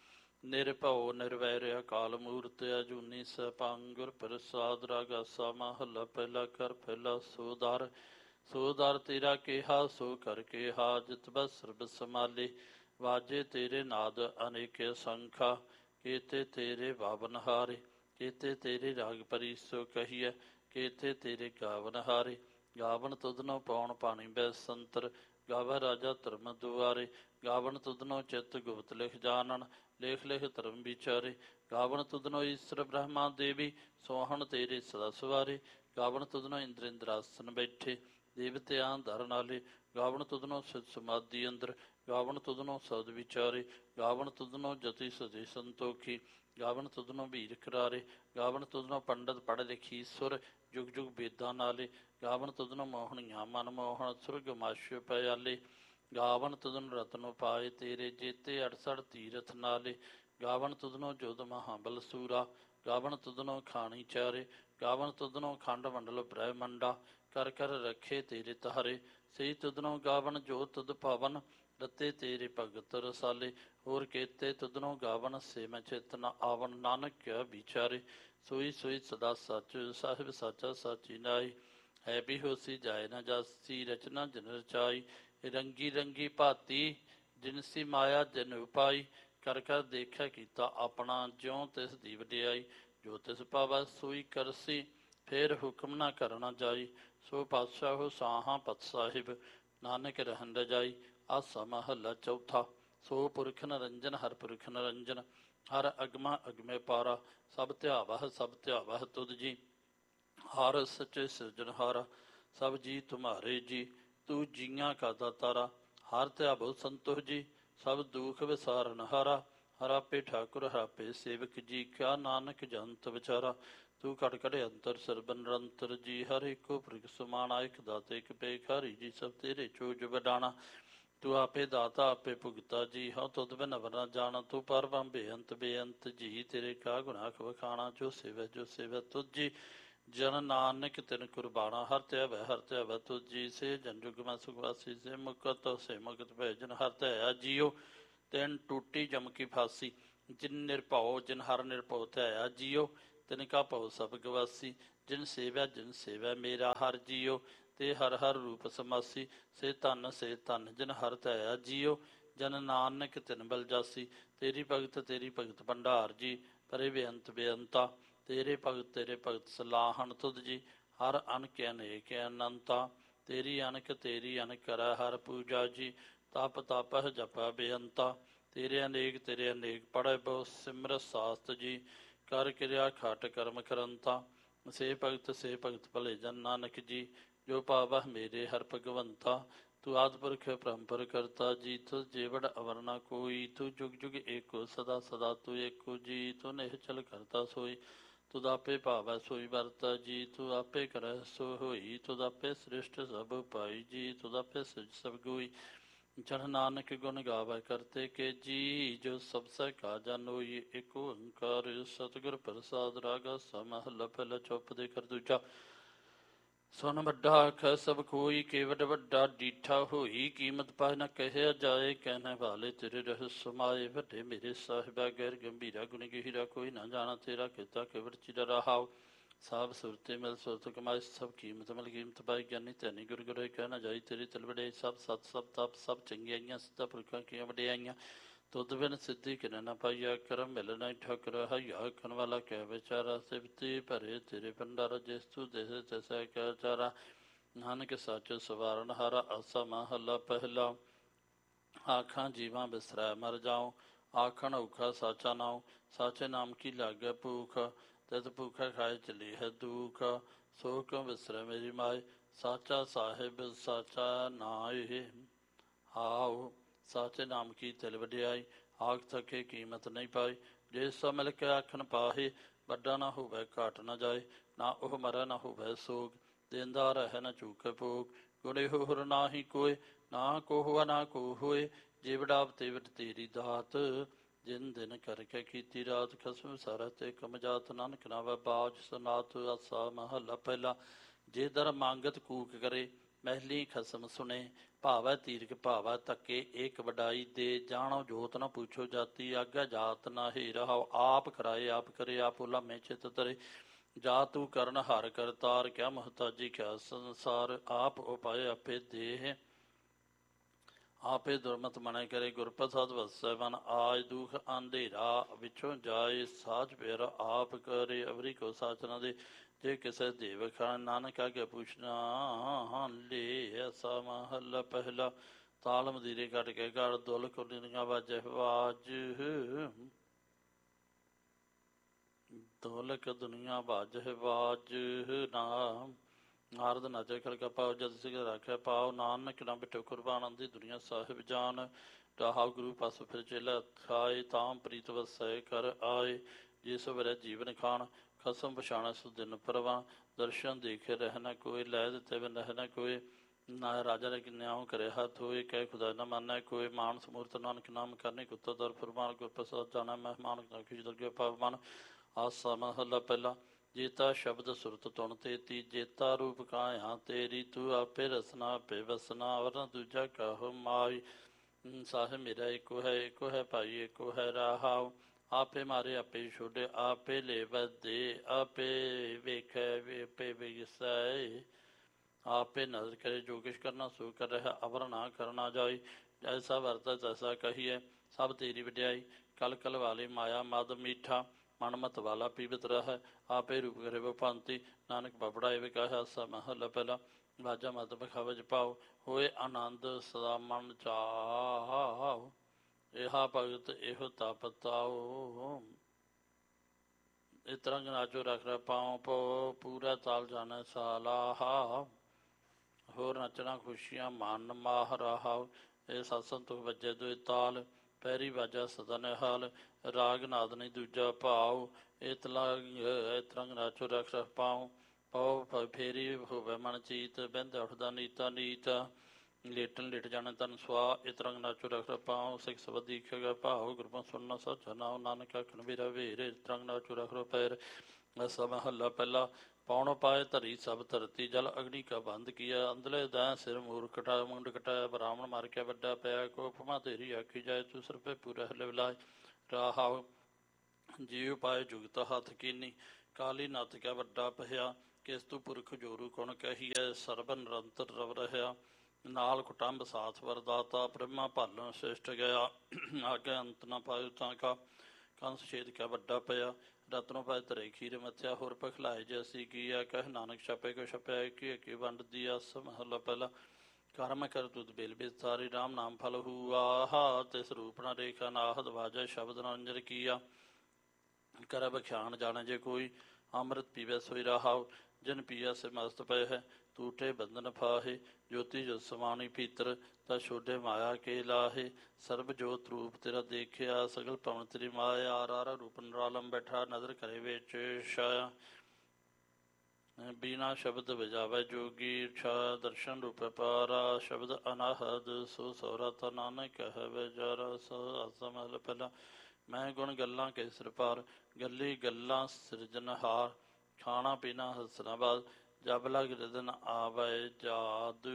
ਨਿਰਭਉ ਨਿਰਵੈਰ ਅਕਾਲ ਮੂਰਤ। ਅਜੂਨੀ ਸੈਭੰ ਗੁਰ ਪ੍ਰਸਾਦ, ਰਾਗ ਆਸਾ ਮਹੱਲਾ ਪਹਿਲਾ। ਕਰ ਪਹਿਲਾ ਸੋ ਦਰ, ਸੋ ਦਰ ਤੇਰਾ ਕਿਹਾ, ਸੋ ਕਰ ਕਿਹਾ। ਜਿਤ ਬਸ ਸਰਬ ਸਮਾਲੇ, ਵਾਜੇ ਤੇਰੇ ਨਾਦ ਅਨੇਕ ਸੰਖਾ। ਕੇਤੇ ਤੇਰੇ ਬਾਵਨ ਹਾਰੇ, ਕੇਤੇ ਤੇਰੇ ਰਾਗ ਪਰੀ ਸੋ ਕਹੀਐ। ਕੇਤੇ ਤੇਰੇ ਗਾਵਨ ਹਾਰੇ, ਗਾਵਨ ਤੁਧਨੋ ਪਉਣ ਪਾਣੀ ਬੈਸੰਤਰ। ਗਾਵੈ ਰਾਜਾ ਧਰਮ ਦੁਆਰੇ, ਗਾਵਨ ਤੁਧਨੋ ਚਿਤ ਗੁਪਤ ਲਿਖ ਜਾਣਨ। ਲੇਖ ਲਿਖ ਧਰਮ ਵਿਚਾਰੇ, ਗਾਵਨ ਤੁਧਨੋ ਈਸ਼ਰ ਬ੍ਰਹਮਾ ਦੇਵੀ। ਸੋਹਣ ਤੇਰੇ ਸਦਾ ਸਵਾਰੇ, ਗਾਵਨ ਤੁਧਨੋ ਇੰਦਰ ਇੰਦਰਾਸਨ ਬੈਠੇ। ਦੇਵਤਿਆਂ ਧਰ ਨਾਲੇ, ਗਾਵਨ ਤੁਧਨੋ ਸਿਧ ਸਮਾਧੀ ਅੰਦਰ। ਗਾਵਨ ਤੁਧਨੋ ਸਦ ਵਿਚਾਰੇ, ਗਾਵਨ ਤੁਧਨੋ ਜਤੀ ਸਦੇ ਸੰਤੋਖੀ। ਗਾਵਨ ਤੁਧਨੋ ਵੀਰ ਕਰਾਰੇ, ਗਾਵਨ ਤੁਧਨੋ ਪੰਡਤ ਪੜ੍ਹ ਲਿਖੀ ਸੁਰ। ਜੁਗ ਜੁਗ ਵੇਦਾਂ ਨਾਲੇ, ਗਾਵਨ ਤੁਧਨੋ ਮੋਹਣੀਆਂ ਮਨ ਮੋਹਣ। ਸੁਰਗ ਮਛ ਪਿਆਲੇ, ਗਾਵਨ ਤੁਧਨੋ ਰਤਨ ਉਪਾਏ ਤੇਰੇ। ਜੇਤੇ ਅੜਸਠ ਤੀਰਥ ਨਾਲੇ, ਗਾਵਨ ਤੁਧਨੋ ਜੋਧ ਮਹਾਬਲ ਸੂਰਾ। ਗਾਵਨ ਤੁਧਨੋ ਖਾਣੀ ਚਾਰੇ, ਗਾਵਨ ਤੁਧਨੋ ਖੰਡ ਮੰਡਲ ਬ੍ਰਹਮੰਡਾ। ਕਰ ਕਰ ਰੱਖੇ ਤੇਰੇ ਤਾਰੇ, ਸਹੀ ਤੁਧਨੋ ਗਾਵਨ ਜੋ ਤੁਧ ਭਵਨ। ਰਤੇ ਤੇਰੇ ਭਗਤ ਰਸਾਲੇ, ਹੋਰ ਕੇਤੇ ਤੁਧਨੋ ਗਾਵਨ। ਸੇ ਮੈਂ ਚਿਤ ਨ ਆਵਨ, ਨਾਨਕ ਕਿਆ ਵਿਚਾਰੇ। ਸੋਈ ਸੋਈ ਸਦਾ ਸੱਚ, ਸਾਹਿਬ ਸਾਚਾ ਸਾਚੀ ਨਾਈ। ਹੈ ਵੀ ਹੋਸੀ ਜਾਏ ਨਾ ਜਾਸੀ, ਰਚਨਾ ਜਿਨ ਰਚਾਈ। ਰੰਗੀ ਰੰਗੀ ਭਾਤੀ, ਜਿਨਸੀ ਮਾਇਆ ਜਿਨ ਉਪਾਈ। ਕਰ ਕਰ ਦੇਖਿਆ ਕੀਤਾ ਆਪਣਾ, ਜਿਉ ਤਿਸ ਦੀ ਵਡਿਆਈ। ਜੋ ਤਿਸ ਪਾਵੈ ਸੋਈ ਕਰਸੀ, ਫੇਰ ਹੁਕਮ ਨਾ ਕਰਨਾ ਜਾਈ। ਸੋ ਪਾਤਸ਼ਾਹੋ ਸਾਹਾਂ ਪਤ ਸਾਹਿਬ, ਨਾਨਕ ਰਹਿਣ ਰਜਾਈ। ਆਸਾ ਮਹੱਲਾ ਚੌਥਾ। ਸੋ ਪੁਰਖ ਨਿਰੰਜਨ, ਹਰ ਪੁਰਖ ਨਿਰੰਜਨ। ਹਰ ਅਗਮਾ ਅਗਮੇ ਪਾਰਾ, ਸਭ ਧਿਆਵਹਿ ਸਭ ਧਿਆਵਹਿ ਤੁਧ ਜੀ। ਹਰ ਸੱਚੇ ਸਿਰਜਣਹਾਰਾ, ਸਭ ਜੀ ਤੁਮਹਾਰੇ ਜੀ। ਤੂੰ ਜੀਆਂ ਕਾ ਦਾਤਾਰਾ, ਹਰ ਧਿਆਵੋ ਸੰਤੋਖ ਜੀ। ਸਭ ਦੁਖ ਵਿਸਾਰਨ ਹਾਰਾ, ਹਰ ਆਪੇ ਠਾਕੁਰ ਹਰ ਆਪੇ ਸੇਵਕ ਜੀ। ਕਿਆ ਨਾਨਕ ਜੰਤ ਵਿਚਾਰਾ, ਤੂੰ ਘਟ ਘਟ ਅੰਤਰ ਸਰਬ ਨਿਰੰਤਰ ਜੀ। ਹਰ ਏਕੋ ਪੁਰਖ ਸਮਾਣਾ, ਇਕ ਦਾਤੇ ਇਕ ਭੇਖਾਰੀ ਜੀ। ਸਭ ਤੇਰੇ ਚੋਜ ਵਡਾਣਾ, ਤੂੰ ਆਪੇ ਦਾਤਾ ਆਪੇ ਭੁਗਤਾ ਜੀ। ਹਉ ਤੁਧ ਬਿਨ ਅਵਰ ਨਾ ਜਾਣਾ, ਤੂੰ ਪਰਬ੍ਰਹਮ ਬੇਅੰਤ ਬੇਅੰਤ ਜੀ। ਤੇਰੇ ਕਾ ਗੁਨਾਖ ਵਖਾਣਾ, ਜੋ ਸੇਵੈ ਜੋ ਸੇਵੈ ਤੁਧ ਜੀ। ਜਨ ਨਾਨਕ ਤਿਨ ਕੁਰਬਾਨਾ ਹਰ ਧਿਆਵੈ ਹਰ ਧਿਆਵੈ ਤੁਜੀ ਸੇ ਜਨ ਜੁਗ ਮੈਂ ਸੁਖਵਾਸੀ ਸੇ ਮੁਕਤ ਸੇ ਮੁਕਤ ਭੈ ਜਨ ਹਰ ਧਿਆਇਆ ਜੀਓ ਤਿਨ ਟੂਟੀ ਜਮ ਕੀ ਫਾਸੀ ਜਿਨ ਨਿਰਭਉ ਜਿਨ ਹਰ ਨਿਰਭਉ ਧਿਆਇਆ ਜੀਓ ਤਿਨ ਕਾ ਭਉ ਸਭ ਗਵਾਸੀ ਜਿਨ ਸੇਵਿਆ ਜਿਨ ਸੇਵਿਆ ਮੇਰਾ ਹਰ ਜੀਓ ਤੇ ਹਰ ਹਰ ਰੂਪ ਸਮਾਸੀ ਸੇ ਧਨ ਸੇ ਧਨ ਜਿਨ ਹਰ ਧਿਆਇਆ ਜੀਓ ਜਨ ਨਾਨਕ ਤਿਨ ਬਲ ਜਾਸੀ ਤੇਰੀ ਭਗਤ ਤੇਰੀ ਭਗਤ ਭੰਡਾਰ ਜੀ ਪਰੇ ਬੇਅੰਤ ਬੇਅੰਤਾ ਤੇਰੇ ਭਗਤ ਤੇਰੇ ਭਗਤ ਸਲਾਹਣ ਤੁਧ ਜੀ ਹਰ ਅਨਕ ਅਨੇਕ ਅਨੰਤਾ ਤੇਰੀ ਅਨਕ ਤੇਰੀ ਅਨਕ ਕਰੈ ਹਰ ਪੂਜਾ ਜੀ ਤਪ ਤਪਹਿ ਜਪੈ ਬੇਅੰਤਾ ਤੇਰੇ ਅਨੇਕ ਤੇਰੇ ਅਨੇਕ ਪੜ੍ਹੈ ਬਹੁ ਸਿਮਰਤ ਸਾਸਤ ਜੀ ਕਰ ਕਿਰਿਆ ਖਾਟ ਕਰਮ ਕਰੰਤਾ ਸੇ ਭਗਤ ਸੇ ਭਗਤ ਭਲੇ ਜਨ ਨਾਨਕ ਜੀ ਜੋ ਪਾਵਹਿ ਮੇਰੇ ਹਰ ਭਗਵੰਤਾ ਤੂੰ ਆਦਿ ਪੁਰਖ ਪਰੰਪਰ ਕਰਤਾ ਜੀ ਤੁ ਜੀਵੜ ਅਵਰ ਨਾ ਕੋਈ ਤੂੰ ਜੁਗ ਜੁਗ ਏਕੋ ਸਦਾ ਸਦਾ ਤੂੰ ਏਕੋ ਜੀ ਤੂੰ ਨਿਹਚਲ ਕਰਤਾ ਸੋਈ ਤੁਧ ਆਪੇ ਭਾਵੈ ਸੋਈ ਵਰਤਾ ਜੀ ਤੂੰ ਆਪੇ ਕਰੈ ਸੋ ਹੋਈ ਤੁਧ ਆਪੇ ਸ੍ਰਿਸ਼ਟ ਸਭ ਪਾਈ ਜੀ ਤੁਧ ਆਪੇ ਸਿਜ ਸਭ ਗੋਈ ਜਨ ਨਾਨਕ ਗੁਣ ਗਾਵੈ ਕਰਤੇ ਕੇ ਜੀ ਜੋ ਸਭ ਸਹਿ ਕਾ ਜਨ ਹੋਈ ਏਕ ਓੰਕਾਰ ਸਤਿਗੁਰ ਪ੍ਰਸਾਦ ਰਾਗਾ ਸਮਹਲਾ ਪਹਿਲਾ ਚੁੱਪ ਦੇ ਕਰ ਦੂਜਾ ਸੁਨ ਵੱਡਾ ਆਖ ਸਭ ਕੋਈ ਕੇਵਡ ਵੱਡਾ ਡੀਠਾ ਹੋਈ ਕੀਮਤ ਪਾਇ ਨ ਕਹਿਆ ਜਾਏ ਕਹਿਣੇ ਵਾਲੇ ਤੇਰੇ ਰਹਿ ਸਮਾਏ ਵੱਡੇ ਮੇਰੇ ਸਾਹਿਬਾ ਗੈਰ ਗੰਭੀਰਾ ਗੁਣ ਗਹੀਰਾ ਕੋਈ ਨਾ ਜਾਣਾ ਤੇਰਾ ਕੀਤਾ ਕੇਵਡ ਚਿਰ ਰਹਾਉ ਸਭ ਸੁਰਤੇ ਮਿਲ ਸੁਰਤ ਕਮਾਈ ਸਭ ਕੀਮਤ ਮਿਲ ਕੀਮਤ ਪਾਈ ਗਿਆਨੀ ਧਿਆਨੀ ਗੁਰ ਗੁਰੇ ਕਹਿਣਾ ਜਾਈ ਤੇਰੀ ਤਲਵੜੇ ਸਭ ਸਤ ਸਭ ਤਪ ਸਭ ਚੰਗਿਆਈਆਂ ਸਿੱਧਾ ਪੁਰਖਾਂ ਕੀਆਂ ਵਡਿਆਈਆਂ ਤੁਧ ਬਿਨ ਸਿੱਧੀ ਕਿਨ ਨ ਪਾਈਆ ਕਰਮ ਮਿਲ ਨਹੀਂ ਠਾਕਰ ਹਈਆ ਖਨ ਵਾਲਾ ਕਹਿ ਵਿਚਾਰਾ ਸਿਵਤੀ ਭਰੇ ਤੇਰੇ ਭੰਡਾਰਾ ਜਿਸ ਤੂੰ ਦੇਸ ਤੈਸਾ ਕਹਿ ਚਾਰਾ ਨਾਨਕ ਸੱਚ ਸਵਾਰਨ ਹਾਰਾ ਆਸਾ ਮਹੱਲਾ ਪਹਿਲਾ ਆਖਾਂ ਜੀਵਾਂ ਬਿਸਰੈ ਮਰ ਜਾਉ ਆਖਣ ਔਖਾ ਸਾਚਾ ਨਾਉ ਸਾਚੇ ਨਾਮ ਕੀ ਲਾਗੇ ਭੂਖ ਤਤ ਭੂਖਾ ਖਾਏ ਚਲੀ ਹੈ ਦੁਖ ਸੋ ਕਿਉ ਬਿਸਰੈ ਮੇਰੀ ਮਾਏ ਸਾਚਾ ਸਾਹਿਬ ਸਾਚਾ ਨਾਏ ਆਓ ਸਾਚੇ ਨਾਮ ਕੀ ਤਿਲ ਵਡਿਆਈ ਆਖ ਥਕੇ ਕੀਮਤ ਨਹੀਂ ਪਾਈ ਜੇ ਸੋ ਮਿਲ ਕੇ ਆਖਣ ਪਾਹੇ ਵੱਡਾ ਨਾ ਹੋਵੇ ਘਾਟ ਨਾ ਜਾਏ ਨਾ ਉਹ ਮਰੈ ਨਾ ਹੋਵੇ ਸੋਗ ਦੇਂਦਾ ਰਹਿ ਨਾ ਚੂਕੇ ਭੋਗ ਗੁਣੇ ਹੋਰ ਨਾ ਹੀ ਕੋਏ ਨਾ ਕੋ ਹੋਆ ਨਾ ਕੋ ਹੋਏ ਜੇ ਵਡਾਵ ਤੇ ਵਡ ਤੇਰੀ ਦਾਤ ਜਿਨ ਦਿਨ ਕਰਕੇ ਕੀਤੀ ਰਾਤ ਖਸਮ ਸਾਰਾ ਤੇ ਕਮਜਾਤ ਨਾਨਕ ਨਾਵੈ ਬਾਜ ਸਨਾਤ ਆਸਾ ਮਹੱਲਾ ਪਹਿਲਾ ਜੇ ਦਰ ਮੰਗਤ ਕੂਕ ਕਰੇ ਮਹਿਲੀ ਖਸਮ ਸੁਣੇ ਭਾਵੈ ਤੀਰਕ ਭਾਵੈ ਤੱਕੇ ਏਕ ਵਡਾਈ ਦੇ ਜਾਣੋ ਜੋਤ ਨਾ ਪੁੱਛੋ ਜਾਤੀ ਆਗਾ ਜਾਤ ਨਾ ਹੀ ਰਹਾਓ ਆਪ ਕਰਾਏ ਆਪ ਕਰੇ ਆਪ ਉਲਾਮੇ ਚਿਤ ਤਰੇ ਜਾ ਤੂੰ ਕਰਨ ਹਰ ਕਰਤਾਰ ਕਿਆ ਮੁਹਤਾਜੀ ਕਿਆ ਸੰਸਾਰ ਆਪ ਉਪਾਏ ਆਪੇ ਦੇਹ ਆਪੇ ਦੁਰਮਤ ਮਨੈ ਕਰੇ ਗੁਰਪ੍ਰਸਾਦ ਵਸੈ ਵਨ ਆਜ ਦੁਖ ਅੰਧੇਰਾ ਵਿਚੋਂ ਜਾਏ ਸਾਚ ਪੇਰ ਆਪ ਕਰੇ ਅਵਰੀ ਕੋ ਸਾਚਨਾ ਦੇ ਜੇ ਕਿਸੇ ਦੇਵ ਖਾਨ ਨਾਨਕ ਆਗੇ ਪੁੱਛਣਾ ਹਾਂ ਲੈ ਐਸਾ ਮਹੱਲਾ ਪਹਿਲਾ ਤਾਲ ਮਦੀਰੇ ਕੱਟ ਕੇ ਘਰ ਦੁੱਲ ਕੁਲੀਆਂ ਵਾਜੇ ਵਾਜ ਦੋਲਕ ਦੁਨੀਆ ਬਾਜ ਵਾਜ ਨਾਮ ਨਾਰਦ ਨਾਚੇ ਖਲਕਾ ਪਾਓ ਜਦ ਸਿਖ ਰੱਖਿਆ ਪਾਓ ਨਾਨਕ ਨਾ ਬਿਟੋ ਕੁਰਬਾਨ ਦੀ ਦੁਨੀਆ ਸਾਹਿਬ ਜਾਨ ਰਾਹਾ ਗੁਰੂ ਪਾਸ ਫਿਰ ਚੇਲਾ ਖਾਏ ਤਾਂ ਪ੍ਰੀਤ ਵਸੈ ਕਰ ਆਏ ਜਿਸ ਵਰੇ ਜੀਵਨ ਖਾਨ ਖਸਮ ਪਛਾਣਾ ਸੁ ਦਿਨ ਪਰਵਾ ਦਰਸ਼ਨ ਦੇਖੇ ਰਹਿ ਨਾ ਕੋਈ ਲੈ ਦਿੱਤੇ ਬਿਨ ਰਹਿ ਨਾ ਕੋਈ ਨਾ ਰਾਜਾ ਨੇ ਨਿਆਉ ਕਰੇ ਹੱਥ ਹੋਏ ਕਹਿ ਖੁਦਾ ਨਾ ਮੰਨੈ ਕੋਈ ਮਾਨ ਸਮੂਰਤ ਨਾਨਕ ਨਾਮ ਕਰਨੇ ਕੁੱਤਾ ਦਰ ਫਰਮਾਨ ਗੁਰ ਪ੍ਰਸਾਦ ਜਾਣਾ ਮਹਿਮਾਨ ਖਿਜ ਦਰਗੇ ਪਵਨ ਆਸਾ ਮਹੱਲਾ ਪਹਿਲਾ ਜੇਤਾ ਸ਼ਬਦ ਸੁਰਤ ਤੁਣ ਤੇਤੀ ਜੇਤਾ ਰੂਪ ਕਾਇਆ ਤੇਰੀ ਤੂੰ ਆਪੇ ਰਸਨਾ ਆਪੇ ਵਸਨਾ ਔਰ ਦੂਜਾ ਕਹੋ ਮਾਈ ਸਾਹਿਬ ਮੇਰਾ ਇੱਕੋ ਹੈ ਇੱਕੋ ਹੈ ਭਾਈ ਇੱਕੋ ਹੈ ਰਾਹਾਉ ਆਪੇ ਮਾਰੇ ਆਪੇ ਛੋਡੇ ਆਪੇ ਲੈ ਵਧੇ ਆਪੇ ਵੇਖੈ ਆਪੇ ਵਿਗਸੈ ਆਪੇ ਨਜ਼ਰ ਕਰੇ ਜੋ ਕਿਛ ਕਰਨਾ ਸੋ ਕਰ ਰਿਹਾ ਅਵਰ ਨਾ ਕਰਨਾ ਜਾਈ ਐਸਾ ਵਰਤਾ ਤੈਸਾ ਕਹੀਏ ਸਭ ਤੇਰੀ ਵਡਿਆਈ ਕਲ ਕਲ ਵਾਲੀ ਮਾਇਆ ਮਦ ਮੀਠਾ ਮਨਮਤ ਵਾਲਾ ਪੀਵਤ ਰਹਿ ਆਪੇ ਰੂਪ ਕਰੇ ਵਪੰਤੀ ਨਾਨਕ ਬਬੜਾਏ ਵੇ ਕਹਿਆ ਸਾ ਮਹੱਲਾ ਪਹਿਲਾ ਵਾਜਾ ਮਤ ਬਖਾਵਜ ਪਾਓ ਹੋਏ ਆਨੰਦ ਸਦਾ ਮਨ ਚਾਉ ਇਹਾ ਭਗਤ ਇਹੋ ਤਪਤਾਓ ਇਸ ਤਰ੍ਹਾਂ ਨਾਚੋ ਰੱਖ ਰਿਹਾ ਪਾਉ ਪੋ ਪੂਰਾ ਤਾਲ ਜਾਣਾ ਸਾਲਾਹਾ ਹੋਰ ਨੱਚਣਾ ਖੁਸ਼ੀਆਂ ਮਨ ਮਾਹ ਰਹਾ ਇਹ ਸਤਸੰਗ ਤੋਂ ਵੱਜੇ ਦੋਏ ਤਾਲ ਪੈਰੀ ਵਾਜਾ ਸਦਾ ਨਿਹਾਲ ਰਾਗ ਨਾਦ ਨਹੀਂ ਦੂਜਾ ਭਾਵ ਇਹ ਤਲੰਗ ਇਹ ਤਰੰਗ ਨਾਚੋ ਰੱਖ ਰਖ ਪਾਉ ਪਾਉ ਫੇਰੀ ਹੋਵੇ ਮਨ ਚੀਤ ਬਹਿੰਦਾ ਉੱਠਦਾ ਨੀਤਾ ਨੀਤ ਲੇਟਣ ਲੇਟ ਜਾਣਾ ਤਨ ਸੁਆ ਇਹ ਤਰੰਗ ਨਾਚੋ ਰੱਖ ਰਖ ਪਾਉ ਸਿੱਖ ਸਬਦ ਦੀਖੇਗਾ ਭਾਵ ਗੁਰਬਾਂ ਸੁਣਨਾ ਸੱਚ ਨਾਮ ਨਾਨਕ ਆਖਣ ਵੀਰਾ ਵੀਰ ਤਰੰਗ ਨਾਚੋ ਰੱਖ ਰੋ ਪੈਰ ਐਸਾ ਮਹੱਲਾ ਪਹਿਲਾ पौन पाए धरी सब धरती जल अग्नि का बंद किया अंधले दै सिर मूर कटाया मुंड कटाया ब्राह्मण मार के बड़ा पया को उपमा तेरी आखी जाए तू सिर पे पूरा हल विलाय राहाव जीव पाए जुगत हथ कीनी काली नत क्या बड़ा पया किस तू पुरख जोरू कौन कहिए सरब निरंतर रव रहा नाल कुटुंब साथ वरदाता ब्रह्मा भालन श्रेष्ठ गया आगे अंत न पायो ताका कंस छेद क्या बड़ा पया रत्नों पाए धरे खीर मथ्या होर पखलाए जैसी किया कह नानक छपे को छपया की की वंड दिया समहला पहला कर्म कर तुद बेल बिसारी राम नाम फल हुआ तिस रूप न रेखा नाहद वाजय शब्द नंजर किया कर बख्यान जाने जे कोई अमृत पीवे सोई रहाव जिन पिया से मस्त पे है टूटे बंधन फाहे ज्योति जो समानी भीतर ता छोड़े माया के लाहे सर्ब जोत रूप तेरा देखिया सगल पवन तेरी माया आर रूप निरालम बैठा नजर करे बेच छाया बिना शब्द बजावे जोगी छा दर्शन रूप पारा शब्द अनाहद सो सौरा ता नानक कह बेजारा सो असमल पहला मैं गुण गल्लां के सिर पार गली गल्लां सिरजनहार खाना पीना हसना बाद जब लग रिदन आवे जादू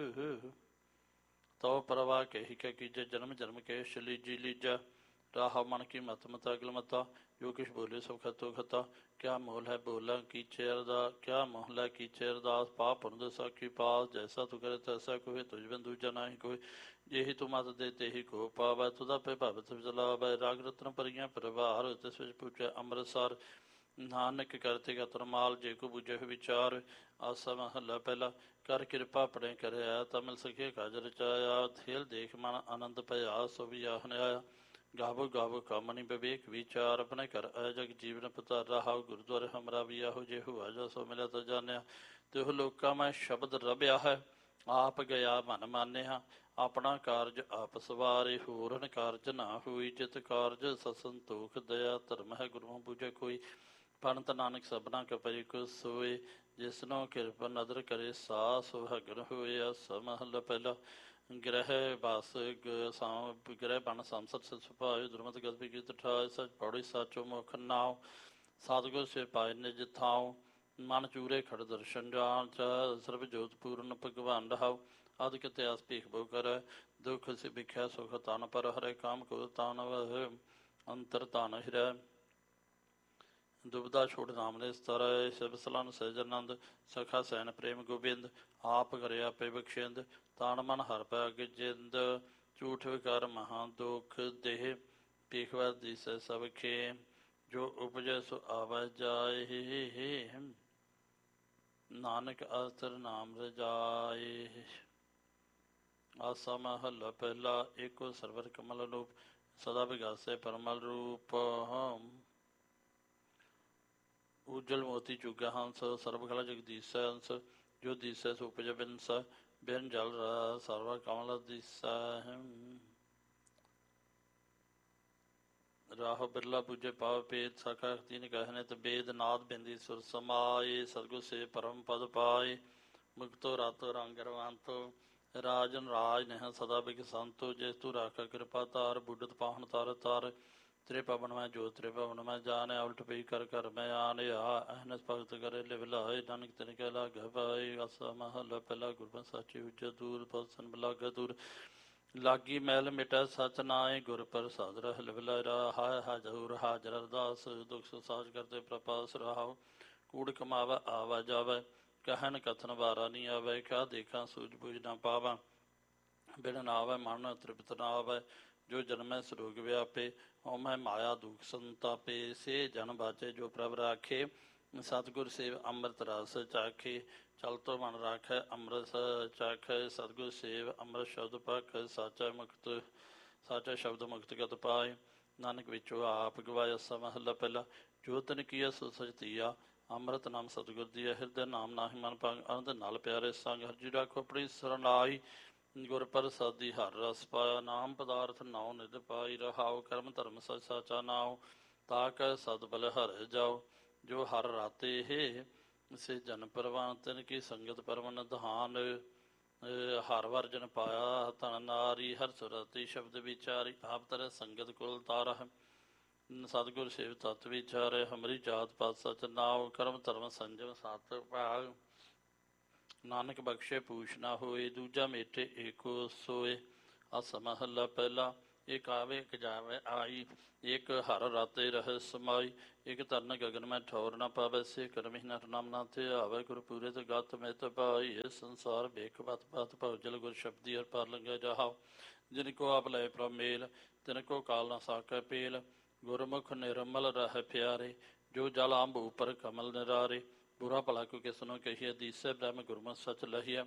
तो परवाह कही के कीजे जन्म जन्म के शली जी लीजा राह मन की मत मता अगल मता जो किश बोले सो खतो खता क्या मोल है बोला की चेरदा क्या मोहला की चेरदास पाप पुण्य साखी पास जैसा तू करे तैसा कोई तुझ बिन दूजा नहीं कोई जेहि तू मत दे तेहि को पावै तुदा पे भगत जलावै राग रत्न परियां प्रवार तिस विच पूछे अमृतसर नानक करते का तरमाल जे को बुझे विचार आसा महला पहला कर कृपा पड़े कर तमिल सखे काज रचाया थेल देख मन आनंद पया सो वियाहन आया गावो गावो कामनी विवेक विचार अपने कर अजग जीवन पता रहा गुरुद्वारे हमरा भी आहो जे हुआ जो सो मिला तो जानिया त्योह लोका मैं शब्द रबिया है आप गया मन मानिया अपना कारज आप सवारे होरन कारज ना हुई जित कारज ससंतोख दया धर्म है गुरु पूजे कोई पंत नानक सबना कपरी को सोए जिसनो कृपा नदर करे सा सुहागन होए समहल पहला ग्रह बस ग्रह बन संसद से सुभाए दुर्मत गति की ठाए सच पौड़ी साचो मुख नाव सतगुर से पाए निज थाव मन चूरे खड़ दर्शन जान सर्व जोत पूर्ण भगवान रहाव आदि इतिहास भीख बो कर दुख से भिख्या सुख तान पर हरे काम को तान अंतर तान हिरै दुबदा छोड़ नाम ने स्तर शिव सलन सहजानंद सखा सैन प्रेम गोबिंद आप करे आपे बख्शिंद तान मन हर पैग जिंद झूठ विकार महा दुख देह पीखवा दिस सब खे जो उपजय सो आवा जाए नानक अस्तर नाम रजाए आसा महला पहला एको सरवर कमल रूप सदा विगासे परमल रूप हम उज्जवल मोती चुगा हंस सर्वकला जगदीश हंस जो दिस सो उपज बिंस बिन जल रहा सर्व कमल दिशा राह बिरला पूजे पाव पेद सखा तीन कहने त बेद नाद बिंदी सुर समाये सदगुर से परम पद पाए मुक्तो रातो रंग रवांतो राजन राज नेह सदा बिक संतो जे तू राखा कृपा तार बुढ़त पाहन तार तार त्रे पवन में जो त्रे पवन में जाने उल्ट पी कर कर मैं आने अहनस भगत करे लिव लाए नानक तिनके लाग पाए आसा महल पहला गुरबन साची उज्ज दूर पसन बलाग दूर लागी मैल मिटा सच नाए गुर पर साध रह लिव ला हाय हाजूर हाजर अरदास दुख सुसाज करते प्रपास रहाओ कूड़ कमावा आवा जावे कहन कथन बारा नहीं आवे क्या देखा सूझ बूझ न पावा बिन नावे मन तृप्त न आवे जो जन्मै सरोग व्यापे ओमै माया दुख संतापे से जन बाचे जो प्रभ राखे सतगुर सेव अमृत रस चाखे चल तो मन राखै अमृत चाखै सतगुर सेव अमृत शब्द पख साचा मुक्त साचा शब्द मुक्त गत पाए नानक विचो आप गवाया समहला पहला जो तन किया सो सच दिया अमृत नाम सतगुर दिया हृदय नाम नाहि मन पाग अनंद नाल प्यारे संग हर जी राखो अपनी सरनाई गुर प्रसादी हर रस पाया नाम पदार्थ नाव निध पाई रहाओ कर्म धर्म सच साचा नाव ताक सद बल हर जाओ जो हर राते है से जन परवान तिन की संगत परवन धान हर वर जन पाया तन नारी हर सुरति शब्द विचारी आप तरह संगत कुल तारह ਸਤਿਗੁਰ ਸੇਵ ਤਤ ਵਿਚਾਰੇ, ਹਮਰੀ ਜਾਤ ਪਾਤ ਸਚ ਨਾਉ, ਕਰਮ ਧਰਮ ਸੰਜਮ ਸਤ ਭਾਗ। ਨਾਨਕ ਬਖਸ਼ੇ ਪੂਛ ਨਾ ਹੋਏ, ਦੂਜਾ ਮੇਟੇ ਏਕੋ ਸੋਏ। ਅਸ ਮਹੱਲਾ ਪਹਿਲਾ। ਇੱਕ ਆਵੇ ਇੱਕ ਜਾਵੇ ਆਈ, ਇੱਕ ਹਰ ਰਾਤੇ ਰਹਿ ਸਮਾਈ। ਇੱਕ ਧਰਨ ਗਗਨ ਮੈਂ ਠੌਰ ਨਾ ਪਾਵੇ, ਸੇ ਕਰਮੀ ਨਰ ਨਾਮ ਨਾ ਧਿਆਵੇ। ਗੁਰ ਪੂਰੇ ਤੇ ਗਤ ਮਿਤ ਭਾਈ, ਇਹ ਸੰਸਾਰ ਵੇਖ ਬਤ ਬਤ ਭਉਜਲ। ਗੁਰ ਸ਼ਬਦੀ ਹਰ ਪਾਰ ਲੰਘਿਆ ਜਹਾਉ, ਜਿਨ ਕੋ ਆਪ ਲਏ ਪ੍ਰਭ ਮੇਲ, ਤਿਨ ਕੋ ਕਾਲ ਨਾ ਸਾਕੈ ਪੇਲ। ਗੁਰਮੁਖ ਨਿਰਮਲ ਰਹਿ ਪਿਆਰੇ, ਜੋ ਜਲ ਅੰਬ ਉਪਰ ਕਮਲ ਨਿਰਾਰੇ। ਬੁਰਾ ਭਲਾ ਕੋ ਕਿਸਨੋ ਕਹੀਏ, ਦੀਸੈ ਬ੍ਰਹਮ ਗੁਰਮਤਿ ਸਚ ਲਹੀਐ।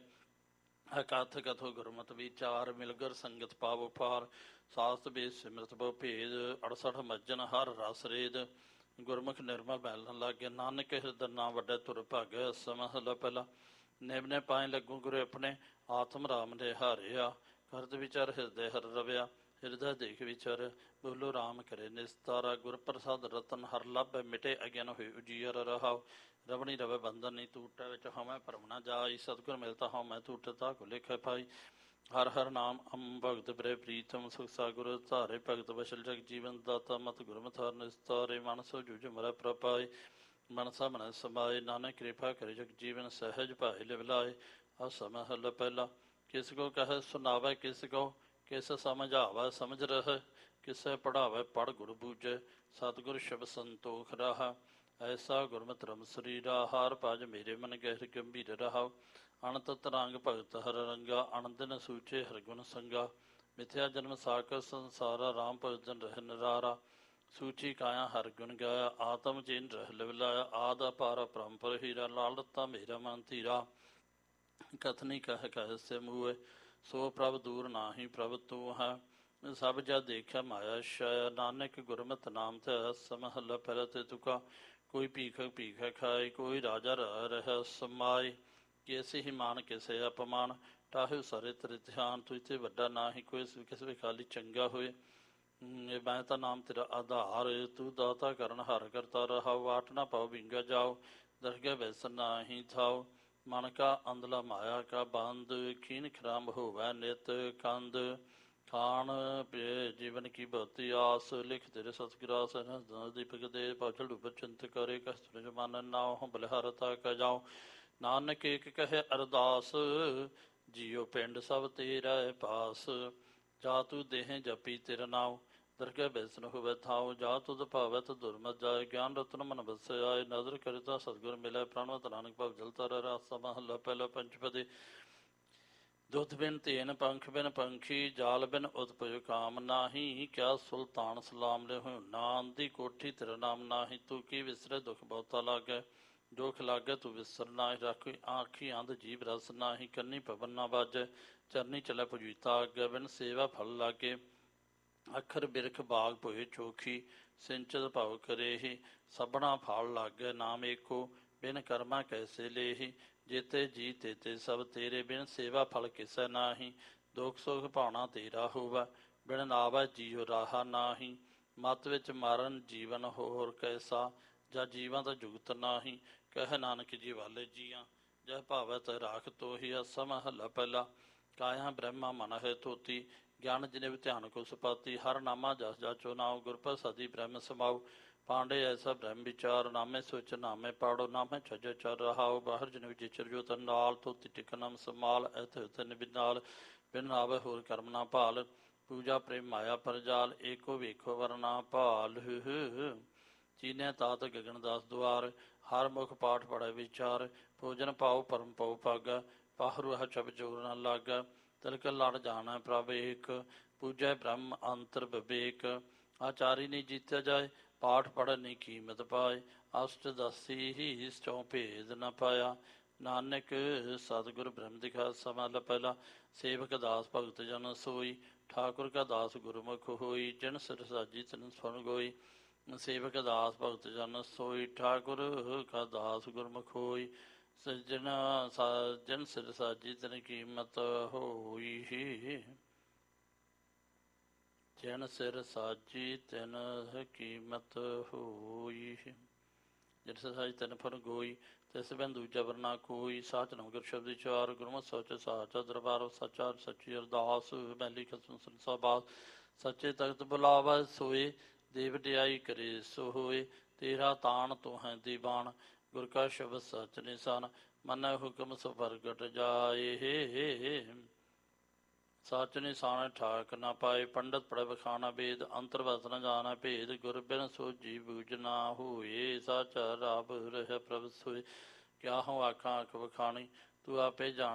ਅਕਥ ਕਥੋ ਗੁਰਮਤਿ ਵਿਚਾਰ, ਮਿਲਗਰ ਸੰਗਤ ਪਾਵੋ ਪਾਰ। ਸਾਸਤ ਵੇਦ ਸਿਮਰਤ ਬਹੁ ਭੇਦ, ਅੜਸਠ ਮੱਜਨ ਹਰ ਰਸ ਰੇਦ। ਗੁਰਮੁਖ ਨਿਰਮਲ ਮੈਲ ਨ ਲਾਗੇ, ਨਾਨਕ ਹਿਰਦੈ ਨਾਮ ਵੱਡੈ ਤੁਰ ਭਾਗੈ। ਮਹਲਾ ਪਹਿਲਾ। ਨਿਮ ਨੇ ਪਾਏ ਲੱਗੂ ਗੁਰ ਆਪਣੇ, ਆਤਮ ਰਾਮ ਦੇ ਹਾਰਿਆ। ਕਰਤ ਵਿਚਾਰ ਹਿਰਦੈ ਹਰ ਰਵਿਆ, ਹਿਰਦੈ ਦੇਖ ਵਿਚਾਰ। ਬੋਲੋ ਰਾਮ ਕਰੇ ਨਿਸਤਾਰਾ, ਗੁਰ ਪ੍ਰਸਾਦ ਰਤਨ ਹਰ ਲਾਭੈ। ਮਿਟੇ ਅਗਿਆਨ ਹੋਏ ਉਜੀਅਰ ਰਹਾਉ, ਰਵਣੀ ਰਵੈ ਬੰਧਨ ਨਹੀਂ ਟੂਟੈ। ਵਿੱਚ ਹਉਮੈ ਭਰਮ ਨਾ ਜਾਈ, ਸਤਿਗੁਰ ਮਿਲਤਾ ਹਉਮੈ ਟੂਟੈ। ਤਾ ਕੋ ਲਿਖੈ ਪਾਈ, ਹਰ ਹਰ ਨਾਮ ਅਮ ਭਗਤ ਬ੍ਰਹਿ ਪ੍ਰੀਤਮ। ਸੁਖ ਸਾਗੁਰ ਧਾਰੇ ਭਗਤ ਵਸ਼ਲ ਜਗ ਜੀਵਨ ਦਾਤਾ। ਮਤ ਗੁਰਮਤਿ ਹਰਿ ਨਿਸਤਾਰੇ, ਮਨ ਸੋ ਜੂਝ ਮਰੈ ਪ੍ਰਪਾਏ। ਮਨਸਾ ਮਨੈ ਸਮਾਏ, ਨਾਨਕ ਕਿਰਪਾ ਕਰੇ ਜਗ ਜੀਵਨ। ਸਹਿਜ ਭਾਇ ਲਿਵ ਲਾਏ। ਅਸ ਮਹੱਲਾ ਪਹਿਲਾ। ਕਿਸ ਕੋ ਕਹਿ ਸੁਣਾਵੈ ਕਿਸ ਕੋ, ਕਿਸ ਸਮਝਾਵੈ ਸਮਝ ਰਹਿ। ਕਿਸੇ ਪੜ੍ਹਾਵੈ ਪੜ੍ਹ ਗੁਰ ਬੂਝੈ, ਸਤਿਗੁਰ ਸ਼ਬਦ ਸੰਤੋਖ ਰਾਹ। ਐਸਾ ਗੁਰਮਤਿ ਰਮ ਸਰੀਰਾ, ਹਾਰ ਭਜ ਮੇਰੇ ਮਨ ਗਹਿਰ ਗੰਭੀਰ ਰਹਾਉ। ਅਣਤ ਤਰੰਗ ਭਗਤ ਹਰ ਰੰਗਾ, ਅਣਦਿਨ ਸੂਚੇ ਹਰ ਗੁਣ ਸੰਗਾ। ਮਿਥਿਆ ਜਨਮ ਸਾਕਰ ਸੰਸਾਰਾ, ਰਾਮ ਭਜਨ ਰਹਿ ਨਿਰਾਰਾ। ਸੂਚੀ ਕਾਇਆ ਹਰ ਗੁਣ ਗਾਇਆ, ਆਤਮ ਚੀਨ ਰਹਿ ਲਿਵ ਲਾਇਆ। ਆਦ ਅਪਾਰ ਪਰੰਪਰ ਹੀਰਾ, ਲਾਲ ਰਤਾ ਮੇਰਾ ਮਨ ਧੀਰਾ। ਕਥਨੀ ਕਹਿ ਕਹਿ ਸੇ ਮੂਏ, ਸੋ ਪ੍ਰਭ ਦੂਰ ਨਾਹੀ ਪ੍ਰਭ ਤੂੰ ਹੈ। ਸਭ ਜਦ ਦੇਖਿਆ ਮਾਇਆ ਛਾਇਆ, ਨਾਨਕ ਗੁਰਮਤਿ ਨਾਮ ਧਿਆਇਆ। ਮਹੱਲਾ ਪਹਿਲਾ। ਤੇ ਤੁਕਾ ਕੋਈ ਭੀਖ ਭੀਖ ਖਾਏ, ਕੋਈ ਰਾਜਾ ਰਹਿ ਸਮਾਏ। ਕਿਸੇ ਹੀ ਮਾਨ ਕਿਸੇ ਅਪਮਾਨ, ਟਾਹੇ ਸਾਰੇ ਤੇਰੇ ਧਿਆਨ। ਤੁਝ ਤੇ ਵੱਡਾ ਨਾਹੀ ਕੋਈ, ਕਿਸੇ ਵੀ ਖਾਲੀ ਚੰਗਾ ਹੋਏ। ਮੈਂ ਤਾਂ ਨਾਮ ਤੇਰਾ ਆਧਾਰ, ਤੂੰ ਦਾਤਾ ਕਰਨ ਹਰ ਕਰਤਾ ਰਹਾਉ। ਵਾਟ ਨਾ ਪਾਓ ਵਿੰਗਾ ਜਾਓ, ਦਰਗਹਿ ਵੈਸਨ ਨਾਹੀ ਥਾਉ। ਮਨ ਕਾ ਅੰਦਲਾ ਮਾਇਆ ਕਾ ਬੰਦ, ਖੀਨ ਖਰਾਬ ਹੋਵੈ ਨਿਤ ਕੰਦ। ਖਾਣ ਪੀਏ ਜੀਵਨ ਕੀ ਬਹੁਤੀ ਆਸ, ਲਿਖ ਤੇਰੇ ਸਤਿਗੁਰਾਸ। ਦੀਪਕ ਦੇ ਪਾਛਲ ਡੁੱਬਰ ਚਿੰਤ ਕਰੇ, ਕਸਤੁਰ ਜਮਾਨ ਨਾਉ। ਬਲਿਹਾਰ ਤਾ ਜਾਉ, ਨਾਨਕ ਏਕ ਕਹੇ ਅਰਦਾਸ। ਜੀਉ ਪਿੰਡ ਸਭ ਤੇਰਾ ਪਾਸ, ਜਾ ਤੂੰ ਦੇਹ ਜਪੀ ਤੇਰਾ ਨਾਉ। ਦਰਗਹਿ ਬੈਸਨ ਹੋਵੇ ਥਾਉ, ਜਾ ਤੁਧ ਭਾਵੈ ਤ ਦੁਰਮਤ ਜਾਏ। ਗਿਆਨ ਰਤਨ ਮਨ ਵਸੈ ਆਏ, ਨਦਰ ਕਰੇ ਤਾ ਸਤਿਗੁਰ ਮਿਲੈ। ਪ੍ਰਣਵਤ ਨਾਨਕ ਭਵ ਜਲ ਤਰ ਰਾਸਾ। ਮਹੱਲਾ ਪਹਿਲਾ। ਪੰਚਪਦੀ। ਦੁੱਧ ਬਿਨ ਤੇਨ, ਪੰਖ ਬਿਨ ਪੰਖੀ, ਜਾਲ ਬਿਨ ਉਤਪਜ ਕਾਮ ਨਾਹੀ। ਕਿਆ ਸੁਲਤਾਨ ਸਲਾਮ ਲਿਹੁ ਨਾਮ, ਦੀ ਕੋਠੀ ਤੇਰਾ ਨਾਮ ਨਾਹੀ। ਤੂੰ ਕੀ ਵਿਸਰੇ ਦੁਖ ਬਹੁਤਾ ਲਾਗੈ, ਦੁਖ ਲਾਗੈ ਤੂੰ ਵਿਸਰ ਨਾਹੀ। ਰੱਖ ਆਖੀ ਅੰਧ ਜੀਭ ਰਸ ਨਾਹੀ, ਕੰਨੀ ਪਵਨ ਨਾ ਬਾਜੈ। ਚਰਨੀ ਚਲੈ ਪੁਜੀਤਾ ਆਗੈ, ਬਿਨ ਸੇਵਾ ਫਲ ਲਾਗੇ। ਅੱਖਰ ਬਿਰਖ ਬਾਗ ਭੋਏ ਚੋਖੀ, ਸਿੰਚਤ ਭਵ ਕਰੇਹੀ। ਸਭਨਾ ਫਲ ਲਾਗੈ ਨਾਮ ਏਕੋ, ਬਿਨ ਕਰਮਾ ਕੈਸੇ ਲੇਹੀ। ਜੇਤੇ ਜੀ ਤੇਤੇ ਸਭ ਤੇਰੇ, ਬਿਨ ਸੇਵਾ ਫਲ ਕਿਸੈ ਨਾਹੀ। ਦੁਖ ਸੁਖ ਭਾਉਣਾ ਤੇਰਾ ਹੋਵੈ, ਬਿਨ ਨਾਵੈ ਜੀਉ ਰਾਹਾ ਨਾਹੀ। ਮਤ ਵਿੱਚ ਮਾਰਨ ਜੀਵਨ ਹੋਰ ਕੈਸਾ, ਜਾਂ ਜੀਵਾਂ ਦਾ ਜੁਗਤ ਨਾਹੀ। ਕਹਿ ਨਾਨਕ ਜੀ ਵਾਲੇ ਜੀਆਂ, ਜਹ ਭਾਵੈ ਤਹ ਰਾਖ ਤੋਹੀ। ਅਸਾ ਮਹੱਲਾ ਪਹਿਲਾ। ਕਾਇਆ ਬ੍ਰਹਮਾ ਮਨ ਹੈ ਧੋਤੀ, ਗਿਆਨ ਜਿਨਿਵ ਧਿਆਨ ਕੋ ਸੁਪਾਤੀ। ਹਰ ਨਾਮਾ ਜਸ ਜਾਚੋ ਨਾਉ, ਗੁਰ ਪ੍ਰਸਾਦੀ ਬ੍ਰਹਮ ਸਮਾਉ। ਪਾਂਡੇ ਐਸਾ ਬ੍ਰਹਮ ਵਿਚਾਰ, ਨਾਮੇ ਸੋਚ ਨਾਮੇ ਪਾੜੋ। ਨਾਮੇ ਛਜ ਚਰ ਰਹਾਉ, ਬਾਹਰ ਜਿਨਿਵ ਜਿਚਰ ਜੋ ਤਨ ਨਾਲ। ਧੋਤੀ ਟਿਕ ਨਮ ਸਮਾਲ, ਐਥ ਤਿਨ ਬਿਨਾਲ। ਬਿਨ ਆਵੇ ਹੋਰ ਕਰਮ ਨਾ ਭਾਲ, ਪੂਜਾ ਪ੍ਰੇਮ ਮਾਇਆ ਪਰਜਾਲ। ਏਕੋ ਵੇਖੋ ਵਰਨਾ ਭਾਲ। ਚੀਨਿਆ ਤਾਤ ਗਗਨ ਦਾਸ ਦੁਆਰ, ਹਰ ਮੁਖ ਪਾਠ ਪੜੈ ਵਿਚਾਰ। ਭੋਜਨ ਪਾਉ ਪਰਮ ਪਉ ਭਾਗੈ, ਪਾਹਰੂ ਹੈ ਛਬ ਜੋਰ ਨ ਲਾਗੈ। ਤਿਲਕ ਲੜ ਜਾਣੈ ਪ੍ਰਭ ਏਕ, ਪੂਜੈ ਬ੍ਰਹਮ ਅੰਤਰ ਵਿਵੇਕ। ਆਚਾਰੀ ਨਹੀਂ ਜੀਤਿਆ ਜਾਏ, ਪਾਠ ਪੜ੍ਹਨ ਨਹੀਂ ਕੀਮਤ ਪਾਏ। ਅਸ਼ਟ ਦਸੀ ਹੀ ਚੌ ਭੇਦ ਨ ਪਾਇਆ, ਨਾਨਕ ਸਤਿਗੁਰ ਬ੍ਰਹਮ ਦਿਖਾ। ਮਹੱਲਾ ਪਹਿਲਾ। ਸੇਵਕ ਦਾਸ ਭਗਤ ਜਨ ਸੋਈ, ਠਾਕੁਰ ਕਾ ਦਾਸ ਗੁਰਮੁਖ ਹੋਈ। ਜਿਨ ਸਿਰ ਸਾਜੀ ਤਿਨ ਸੁਣ ਗੋਈ, ਸੇਵਕ ਦਾਸ ਭਗਤ ਜਨ ਸੋਈ। ਠਾਕੁਰ ਕਾ ਦਾਸ ਗੁਰਮੁਖ ਹੋਈ, ਜਿਨ ਜਿਨ ਸਿਰ ਸਾਜੀ ਤਿਨ ਕੀਮਤ ਹੋਈ। ਜਿਨ ਸਿਰ ਸਾਜੀ ਤਿਨ ਕੀਮਤ ਹੋਈ, ਜਿਨ ਸਿਰ ਸਾਜੀ ਤਿਨ ਫਨ ਗੋਈ। ਤਿਸ ਬਿਨ ਦੂਜਾ ਵਰਨਾ ਕੋਈ, ਸਾਚ ਨਮਗਰ ਸ਼ਬਦ ਵਿਚਾਰ। ਗੁਰਮਤਿ ਸੋਚ ਸਾਚਾ ਦਰਬਾਰ, ਸੱਚਾ ਸੱਚੀ ਅਰਦਾਸ। ਮੈਲੀ ਖਸਮ ਸੰਸਾ ਬਾਸ, ਸੱਚੇ ਤਖਤ ਬੁਲਾਵਾ ਸੋਏ। ਦੇ ਵਡਿਆਈ ਕਰੇ ਸੋ ਹੋਏ। ਤੇਰਾ ਤਾਣ ਤੂੰ ਹੈ ਦੀਵਾਨ, ਗੁਰ ਕਾ ਸ਼ਬਦ ਸਚ ਨਿਸ਼ਾਨ। ਮਨੈ ਹੁਕਮ ਸੋ ਪ੍ਰਗਟ ਜਾਏ, ਸਚ ਨਿਸ਼ਾਨ ਠਾਕ ਨਾ ਪਾਏ। ਪੰਡਤ ਪੜ੍ਹ ਬਖਾਨਾ ਵੇਦ, ਅੰਤਰ ਵਸ ਨ ਜਾਣਾ ਭੇਦ। ਗੁਰ ਬਿਨ ਸੋਝੀ ਬੂਝ ਨਾ ਹੋਏ, ਸਾਚਾ ਰਾਬ ਰਹਿ ਪ੍ਰਭ ਸੋਏ। ਕਿਆ ਹੂੰ ਆਖਾਂ ਅੱਖ ਬਖਾਣੀ, ਤੂੰ ਆਪੇ ਜਾਣ